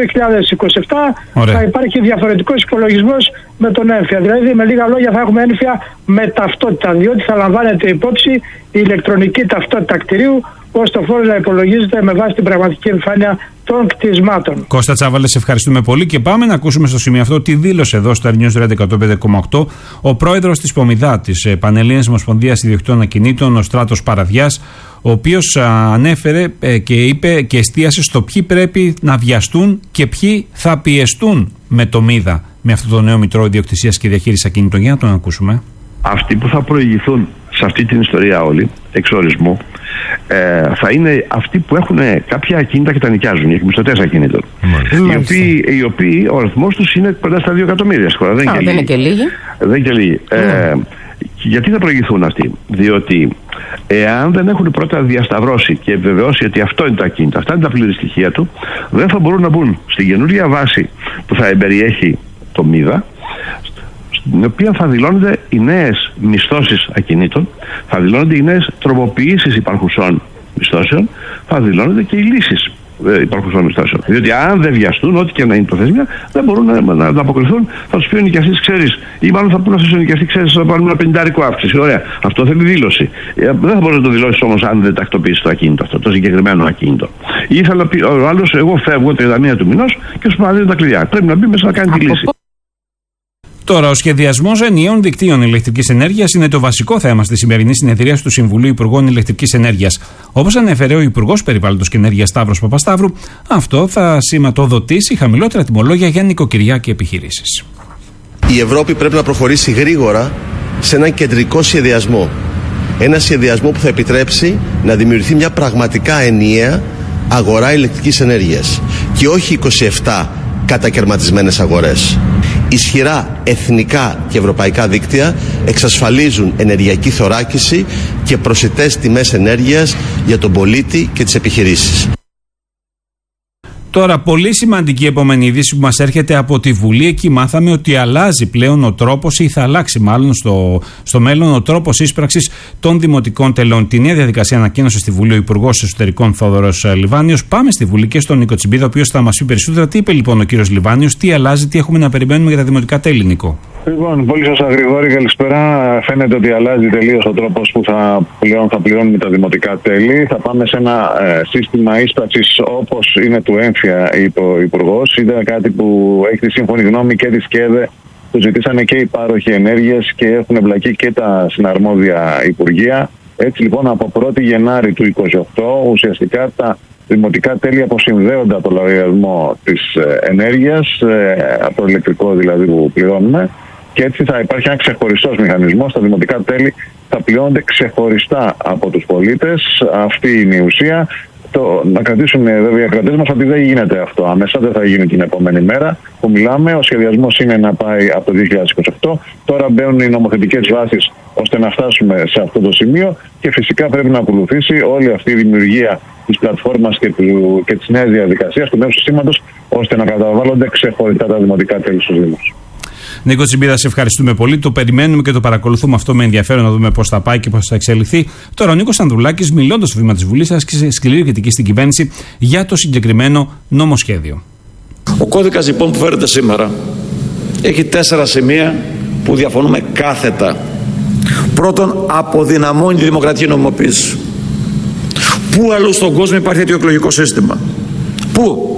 2027 θα υπάρχει διαφορετικός υπολογισμός με τον έμφυα. Δηλαδή με λίγα λόγια θα έχουμε έμφυα με ταυτότητα, διότι θα λαμβάνεται υπόψη η ηλεκτρονική ταυτότητα κτηρίου, ώστε ο φόρος να υπολογίζεται με βάση την πραγματική εμφάνεια των κτισμάτων. Κώστα Τσάβαλε, σε ευχαριστούμε πολύ και πάμε να ακούσουμε στο σημείο αυτό τι δήλωσε εδώ στο News Radio 105,8 ο πρόεδρος της ΠΟΜΙΔΑ, της Πανελλήνιας Ομοσπονδίας Ιδιοκτήτων Ακινήτων, ο Στράτος Παραδιάς, ο οποίος ανέφερε και είπε και εστίασε στο ποιοι πρέπει να βιαστούν και ποιοι θα πιεστούν με το ΜΙΔΑ, με αυτό το νέο Μητρό Ιδιοκτησίας και Διαχείρισης Ακινήτων. Για να τον ακούσουμε. Αυτοί που θα προηγηθούν σε αυτή την ιστορία όλοι, εξ ορισμού, θα είναι αυτοί που έχουν κάποια ακίνητα και τα νοικιάζουν, οι εκμισθωτές ακινήτων. Οι οποίοι ο αριθμός τους είναι κοντά στα 2 εκατομμύρια στη χώρα. Δεν είναι και λίγοι. Δεν και λίγοι. Γιατί θα προηγηθούν αυτοί? Διότι εάν δεν έχουν πρώτα διασταυρώσει και επιβεβαιώσει ότι αυτό είναι το ακίνητο, αυτά είναι τα πλήρη στοιχεία του, δεν θα μπορούν να μπουν στην καινούργια βάση που θα εμπεριέχει το ΜΙΔΑ, στην οποία θα δηλώνονται οι νέες μισθώσεις ακινήτων, θα δηλώνονται οι νέες τροποποιήσεις υπαρχουσών μισθώσεων, θα δηλώνονται και οι λύσεις υπαρχουσών μισθώσεων. Διότι αν δεν βιαστούν, ό,τι και να είναι το θέσμια, δεν μπορούν να ανταποκριθούν. Θα τους πει ο νοικιαστής, ξέρεις, ή μάλλον θα πούνε αυτός ο νοικιαστής, ξέρεις, θα πάρουμε ένα 50 αύξηση. Ωραία. Αυτό θέλει δήλωση. Δεν θα μπορεί να το δηλώσει όμως αν δεν τακτοποιήσει το ακίνητο αυτό, το συγκεκριμένο ακίνητο. Ή θα πει ο άλλος, εγώ φεύγω 31 του μηνός και σου παραδίνω τα κλειδιά. Πρέπει να μπει μέσα να κάνει τη λύση. Τώρα, ο σχεδιασμός ενιαίων δικτύων ηλεκτρικής ενέργειας είναι το βασικό θέμα στη σημερινή συνεδρίαση του Συμβουλίου Υπουργών Ηλεκτρικής Ενέργειας. Όπως ανέφερε ο Υπουργός Περιβάλλοντος και Ενέργειας Σταύρος Παπασταύρου, αυτό θα σηματοδοτήσει χαμηλότερα τιμολόγια για νοικοκυριά και επιχειρήσεις. Η Ευρώπη πρέπει να προχωρήσει γρήγορα σε έναν κεντρικό σχεδιασμό. Ένα σχεδιασμό που θα επιτρέψει να δημιουργηθεί μια πραγματικά ενιαία αγορά ηλεκτρικής ενέργειας και όχι 27 κατακαιρματισμένες αγορές. Ισχυρά εθνικά και ευρωπαϊκά δίκτυα εξασφαλίζουν ενεργειακή θωράκιση και προσιτές τιμές ενέργειας για τον πολίτη και τις επιχειρήσεις. Τώρα, πολύ σημαντική επόμενη είδηση που μας έρχεται από τη Βουλή. Εκεί μάθαμε ότι αλλάζει πλέον ο τρόπος, ή θα αλλάξει μάλλον στο μέλλον, ο τρόπος ίσπραξης των δημοτικών τελών. Τη νέα διαδικασία ανακοίνωσε στη Βουλή ο Υπουργός Εσωτερικών Θόδωρος Λιβάνιος. Πάμε στη Βουλή και στον Νίκο Τσιμπίδα, ο οποίος θα μας πει περισσότερα. Τι είπε λοιπόν ο κύριος Λιβάνιος, τι αλλάζει, τι έχουμε να περιμένουμε για τα δημοτικά τέλη, Νίκο? Λοιπόν, πολύ σωστά, Γρηγόρη, καλησπέρα. Φαίνεται ότι αλλάζει τελείως ο τρόπος που θα πληρώνουμε τα δημοτικά τέλη. Θα πάμε σε ένα σύστημα ίσπραξης όπως είναι του έμφυα, είπε ο Υπουργός. Είναι κάτι που έχει τη σύμφωνη γνώμη και τη ΣΚΕΔΕ, που ζητήσανε και οι πάροχοι ενέργειας και έχουν εμπλακεί και τα συναρμόδια υπουργεία. Έτσι λοιπόν, από 1η Γενάρη του 2028 ουσιαστικά τα δημοτικά τέλη αποσυνδέονται από το λογαριασμό της ενέργειας, από το ηλεκτρικό δηλαδή που πληρώνουμε, και έτσι θα υπάρχει ένα ξεχωριστός μηχανισμός. Τα δημοτικά τέλη θα πληρώνονται ξεχωριστά από τους πολίτες. Αυτή είναι η ουσία. Να κρατήσουν βέβαια οι ακρατές μας ότι δεν γίνεται αυτό άμεσα, δεν θα γίνει την επόμενη μέρα που μιλάμε. Ο σχεδιασμός είναι να πάει από το 2028. Τώρα μπαίνουν οι νομοθετικές βάσεις ώστε να φτάσουμε σε αυτό το σημείο και φυσικά πρέπει να ακολουθήσει όλη αυτή η δημιουργία της πλατφόρμας και της νέας διαδικασίας του νέου συστήματος, ώστε να καταβάλλονται ξεχωριστά τα δημοτικά τέλη στους Δήμους. Νίκο Τσιμπίδα, σε ευχαριστούμε πολύ. Το περιμένουμε και το παρακολουθούμε αυτό με ενδιαφέρον, να δούμε πώς θα πάει και πώς θα εξελιχθεί. Τώρα, ο Νίκος Ανδρουλάκης, μιλώντας στο βήμα της Βουλής, άσκησε σκληρή κριτική στην κυβέρνηση για το συγκεκριμένο νομοσχέδιο. Ο κώδικας λοιπόν που φέρετε σήμερα έχει 4 σημεία που διαφωνούμε κάθετα. Πρώτον, αποδυναμώνει τη δημοκρατική νομιμοποίηση. Πού αλλού στον κόσμο υπάρχει τέτοιο εκλογικό σύστημα? Πού?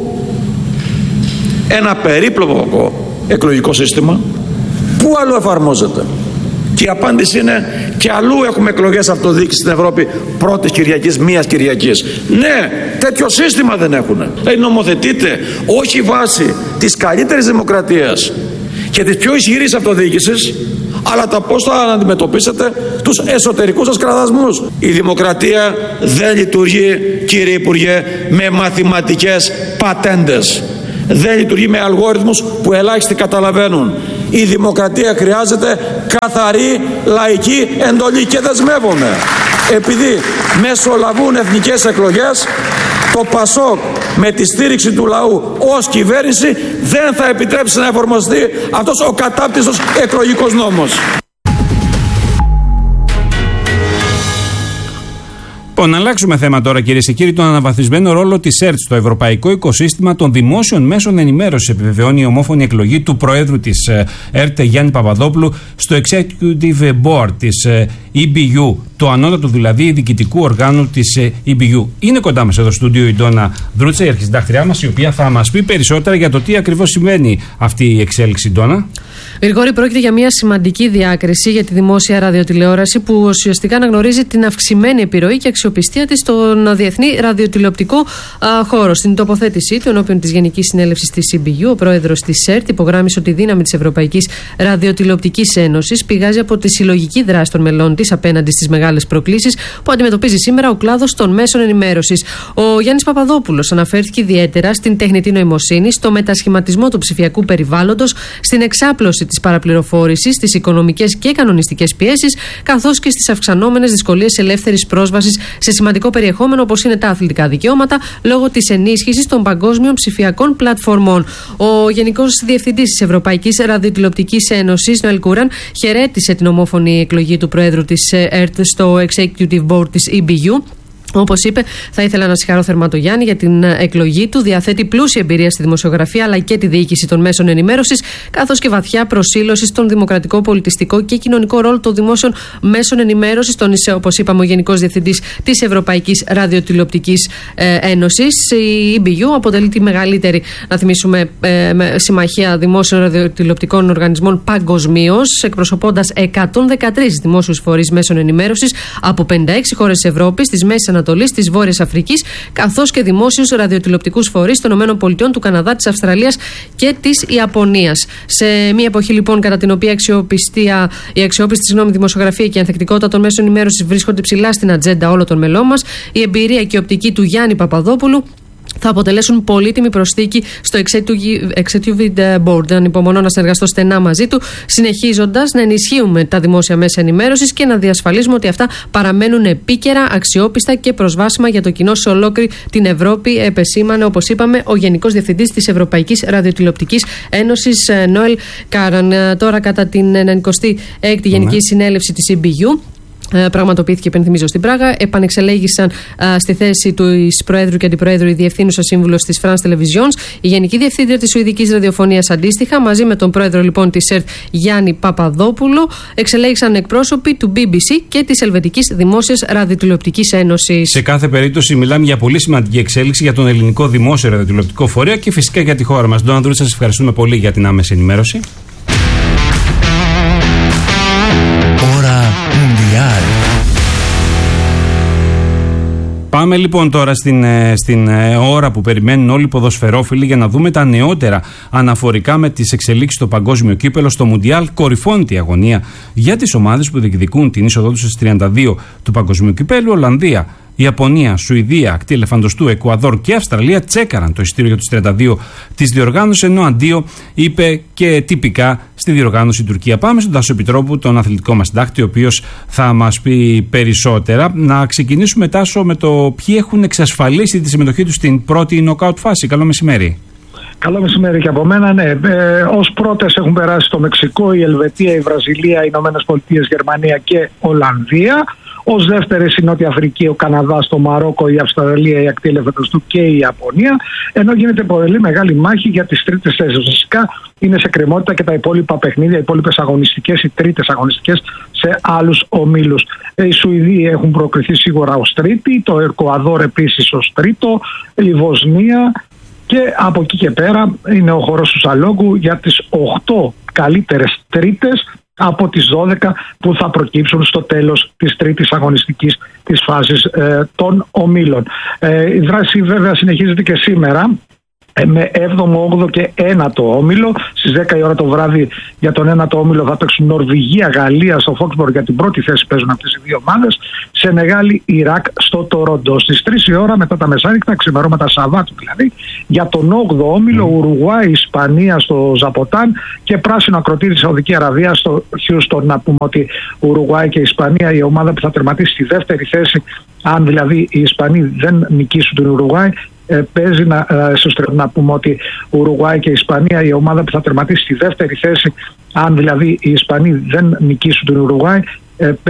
Ένα περίπλοκο εκλογικό σύστημα, πού αλλού εφαρμόζεται? Και η απάντηση είναι, και αλλού έχουμε εκλογές αυτοδιοίκησης στην Ευρώπη πρώτης Κυριακής, μίας Κυριακής. Ναι, τέτοιο σύστημα δεν έχουν. Νομοθετείτε όχι βάσει της καλύτερης δημοκρατίας και της πιο ισχυρής αυτοδιοίκησης, αλλά τα πώς θα αντιμετωπίσετε τους εσωτερικούς σας κραδασμούς. Η δημοκρατία δεν λειτουργεί, κύριε Υπουργέ, με μαθηματικές πατέντες. Δεν λειτουργεί με αλγόριθμους που ελάχιστοι καταλαβαίνουν. Η δημοκρατία χρειάζεται καθαρή λαϊκή εντολή και δεσμεύομαι, επειδή μεσολαβούν εθνικές εκλογές, το ΠΑΣΟΚ με τη στήριξη του λαού ως κυβέρνηση δεν θα επιτρέψει να εφαρμοστεί αυτός ο κατάπτυστος εκλογικός νόμος. Να αλλάξουμε θέμα τώρα, κυρίες και κύριοι. Τον αναβαθμισμένο ρόλο της ΕΡΤ στο ευρωπαϊκό οικοσύστημα των δημόσιων μέσων ενημέρωσης επιβεβαιώνει η ομόφωνη εκλογή του Προέδρου της ΕΡΤ, Γιάννη Παπαδόπουλου, στο Executive Board της EBU, το ανώτατο δηλαδή διοικητικού οργάνου της EBU. Είναι κοντά μας εδώ στο στούντιο η Ντόνα Δρούτσα, η αρχισυντάκτριά μας, η οποία θα μας πει περισσότερα για το τι ακριβώς σημαίνει αυτή η εξέλιξη. Ντόνα. Γρηγόρη, πρόκειται για μια σημαντική διάκριση για τη δημόσια ραδιοτηλεόραση που ουσιαστικά αναγνωρίζει την αυξημένη επιρροή και αξιοπιστία της στον διεθνή ραδιοτηλεοπτικό χώρο. Στην τοποθέτησή του ενώπιον της Γενικής Συνέλευσης της EBU, ο πρόεδρος της ΕΡΤ υπογράμμισε ότι η δύναμη της Ευρωπαϊκής Ραδιοτηλεοπτικής Ένωσης πηγάζει από τη συλλογική δράση των μελών της απέναντι στις μεγάλες προκλήσεις που αντιμετωπίζει σήμερα ο κλάδος των μέσων ενημέρωσης. Ο Γιάννης Παπαδόπουλος αναφέρθηκε ιδιαίτερα στην τεχνητή νοημοσύνη, στο μετασχηματισμό του ψηφιακού περιβάλλοντος, στην εξάπλωση της παραπληροφόρησης, στις οικονομικές και κανονιστικές πιέσεις, καθώς και στις αυξανόμενες δυσκολίες ελεύθερης πρόσβασης σε σημαντικό περιεχόμενο όπως είναι τα αθλητικά δικαιώματα, λόγω της ενίσχυσης των παγκόσμιων ψηφιακών πλατφορμών. Ο Γενικός Διευθυντής της Ευρωπαϊκής Ραδιοτηλεοπτικής Ένωσης, Νοέλ Κούραν, χαιρέτησε την ομόφωνη εκλογή του Προέδρου της ΕΡΤ στο Executive Board της EBU. Όπως είπε, θα ήθελα να συγχαρώ θερμά τον Γιάννη για την εκλογή του. Διαθέτει πλούσια εμπειρία στη δημοσιογραφία αλλά και τη διοίκηση των μέσων ενημέρωσης, καθώς και βαθιά προσήλωση στον δημοκρατικό, πολιτιστικό και κοινωνικό ρόλο των δημόσιων μέσων ενημέρωσης. Τόνισε, όπως είπαμε, ο Γενικός Διευθυντής της Ευρωπαϊκής Ραδιοτηλεοπτικής Ένωσης. Η EBU αποτελεί τη μεγαλύτερη, να θυμίσουμε, συμμαχία δημόσιων ραδιοτηλεοπτικών οργανισμών παγκοσμίως, εκπροσωπώντας 113 δημόσιους φορείς μέσων ενημέρωσης από 56 χώρες της Ευρώπης, της Μέσης Ανατολής, της Βόρειας Αφρικής, καθώς και δημόσιους ραδιοτηλεοπτικούς φορείς των ΗΠΑ, του Καναδά, της Αυστραλίας και της Ιαπωνίας. Σε μια εποχή λοιπόν κατά την οποία η αξιόπιστη δημοσιογραφία και η ανθεκτικότητα των μέσων ενημέρωσης βρίσκονται ψηλά στην ατζέντα όλων των μελών μας, η εμπειρία και η οπτική του Γιάννη Παπαδόπουλου θα αποτελέσουν πολύτιμη προσθήκη στο Executive Board. Ανυπομονώ να συνεργαστώ στενά μαζί του, συνεχίζοντας να ενισχύουμε τα δημόσια μέσα ενημέρωσης και να διασφαλίζουμε ότι αυτά παραμένουν επίκαιρα, αξιόπιστα και προσβάσιμα για το κοινό σε ολόκληρη την Ευρώπη, επεσήμανε, όπως είπαμε, ο Γενικός Διευθυντής της Ευρωπαϊκής Ραδιοτηλεοπτικής Ένωσης, Νοέλ Κούραν. Τώρα, κατά την 96η Γενική Συνέλευση της EBU, πραγματοποιήθηκε, υπενθυμίζω, στην Πράγα. Επανεξελέγησαν στη θέση του Προέδρου και Αντιπροέδρου η Διευθύνουσα Σύμβουλος της France Televisions, η Γενική Διευθύντρια της Σουηδικής Ραδιοφωνίας αντίστοιχα, μαζί με τον Πρόεδρο λοιπόν της ΕΡΤ Γιάννη Παπαδόπουλο. Εξελέγησαν εκπρόσωποι του BBC και της Ελβετικής Δημόσιας Ραδιοτηλεοπτικής Ένωσης. Σε κάθε περίπτωση, μιλάμε για πολύ σημαντική εξέλιξη για τον ελληνικό δημόσιο ραδιοτηλεοπτικό φορέα και φυσικά για τη χώρα μας. Ντόνα Δρούτσα, σας ευχαριστούμε πολύ για την άμεση ενημέρωση. Πάμε λοιπόν τώρα στην ώρα που περιμένουν όλοι οι ποδοσφαιρόφιλοι για να δούμε τα νεότερα αναφορικά με τις εξελίξεις στο παγκόσμιο κύπελο. Στο Μουντιάλ κορυφώνεται η αγωνία για τις ομάδες που διεκδικούν την είσοδό τους στις 32 του παγκοσμίου κυπέλου. Ολλανδία, Ιαπωνία, Σουηδία, ακτή ελεφαντοστού, Εκουαδόρ και Αυστραλία τσέκαραν το εισιτήριο για τους 32 της διοργάνωσης, ενώ αντίο είπε και τυπικά στη διοργάνωση Τουρκία. Πάμε στον Τάσο Επιτρόπου, τον αθλητικό μας συντάκτη, ο οποίος θα μας πει περισσότερα. Να ξεκινήσουμε, Τάσο, με το ποιοι έχουν εξασφαλίσει τη συμμετοχή τους στην πρώτη νοκάουτ φάση. Καλό μεσημέρι. Καλό μεσημέρι και από μένα. Ναι, ως πρώτες έχουν περάσει το Μεξικό, η Ελβετία, η Βραζιλία, οι Ηνωμένες Πολιτείες, Γερμανία και Ολλανδία. Ως δεύτερες η Νότια Αφρική, ο Καναδάς, το Μαρόκο, η Αυστραλία, η ακτή ελεφαντοστού και η Ιαπωνία. Ενώ γίνεται πολύ μεγάλη μάχη για τις τρίτες θέσεις. Φυσικά είναι σε κρεμότητα και τα υπόλοιπα παιχνίδια, οι υπόλοιπες αγωνιστικές, οι τρίτες αγωνιστικές σε άλλους ομίλους. Οι Σουηδοί έχουν προκριθεί σίγουρα ως τρίτη, το Εκουαδόρ επίσης ως τρίτο, η Βοσνία. Και από εκεί και πέρα είναι ο χορός του Σαλόγκου για τις 8 καλύτερες τρίτες από τις 12 που θα προκύψουν στο τέλος της τρίτης αγωνιστικής της φάσης των ομίλων. Η δράση βέβαια συνεχίζεται και σήμερα. με 7ο, 8ο και 9ο όμιλο. Στις 10 η ώρα το βράδυ για τον 9ο όμιλο θα παίξουν Νορβηγία, Γαλλία στο Φόξμποργκ, για την πρώτη θέση παίζουν αυτές οι δύο ομάδες. Σενεγάλη, Ιράκ στο Τορόντο. Στις 3 η ώρα μετά τα μεσάνυχτα, ξημερώματα Σαββάτου δηλαδή, για τον 8ο όμιλο Ουρουγουάη, Ισπανία στο Ζαποτάν και πράσινο ακροτήρι Σαουδική Αραβία στο Χιούστον. Να πούμε ότι Ουρουγουάη και Ισπανία, η ομάδα που θα τερματίσει στη δεύτερη θέση, αν δηλαδή οι Ισπανοί δεν νικήσουν την Ουρουγουάη, παίζει να πούμε ότι Ουρουγουάη και Ισπανία, η ομάδα που θα τερματίσει στη δεύτερη θέση, αν δηλαδή οι Ισπανοί δεν νικήσουν την Ουρουγουάη,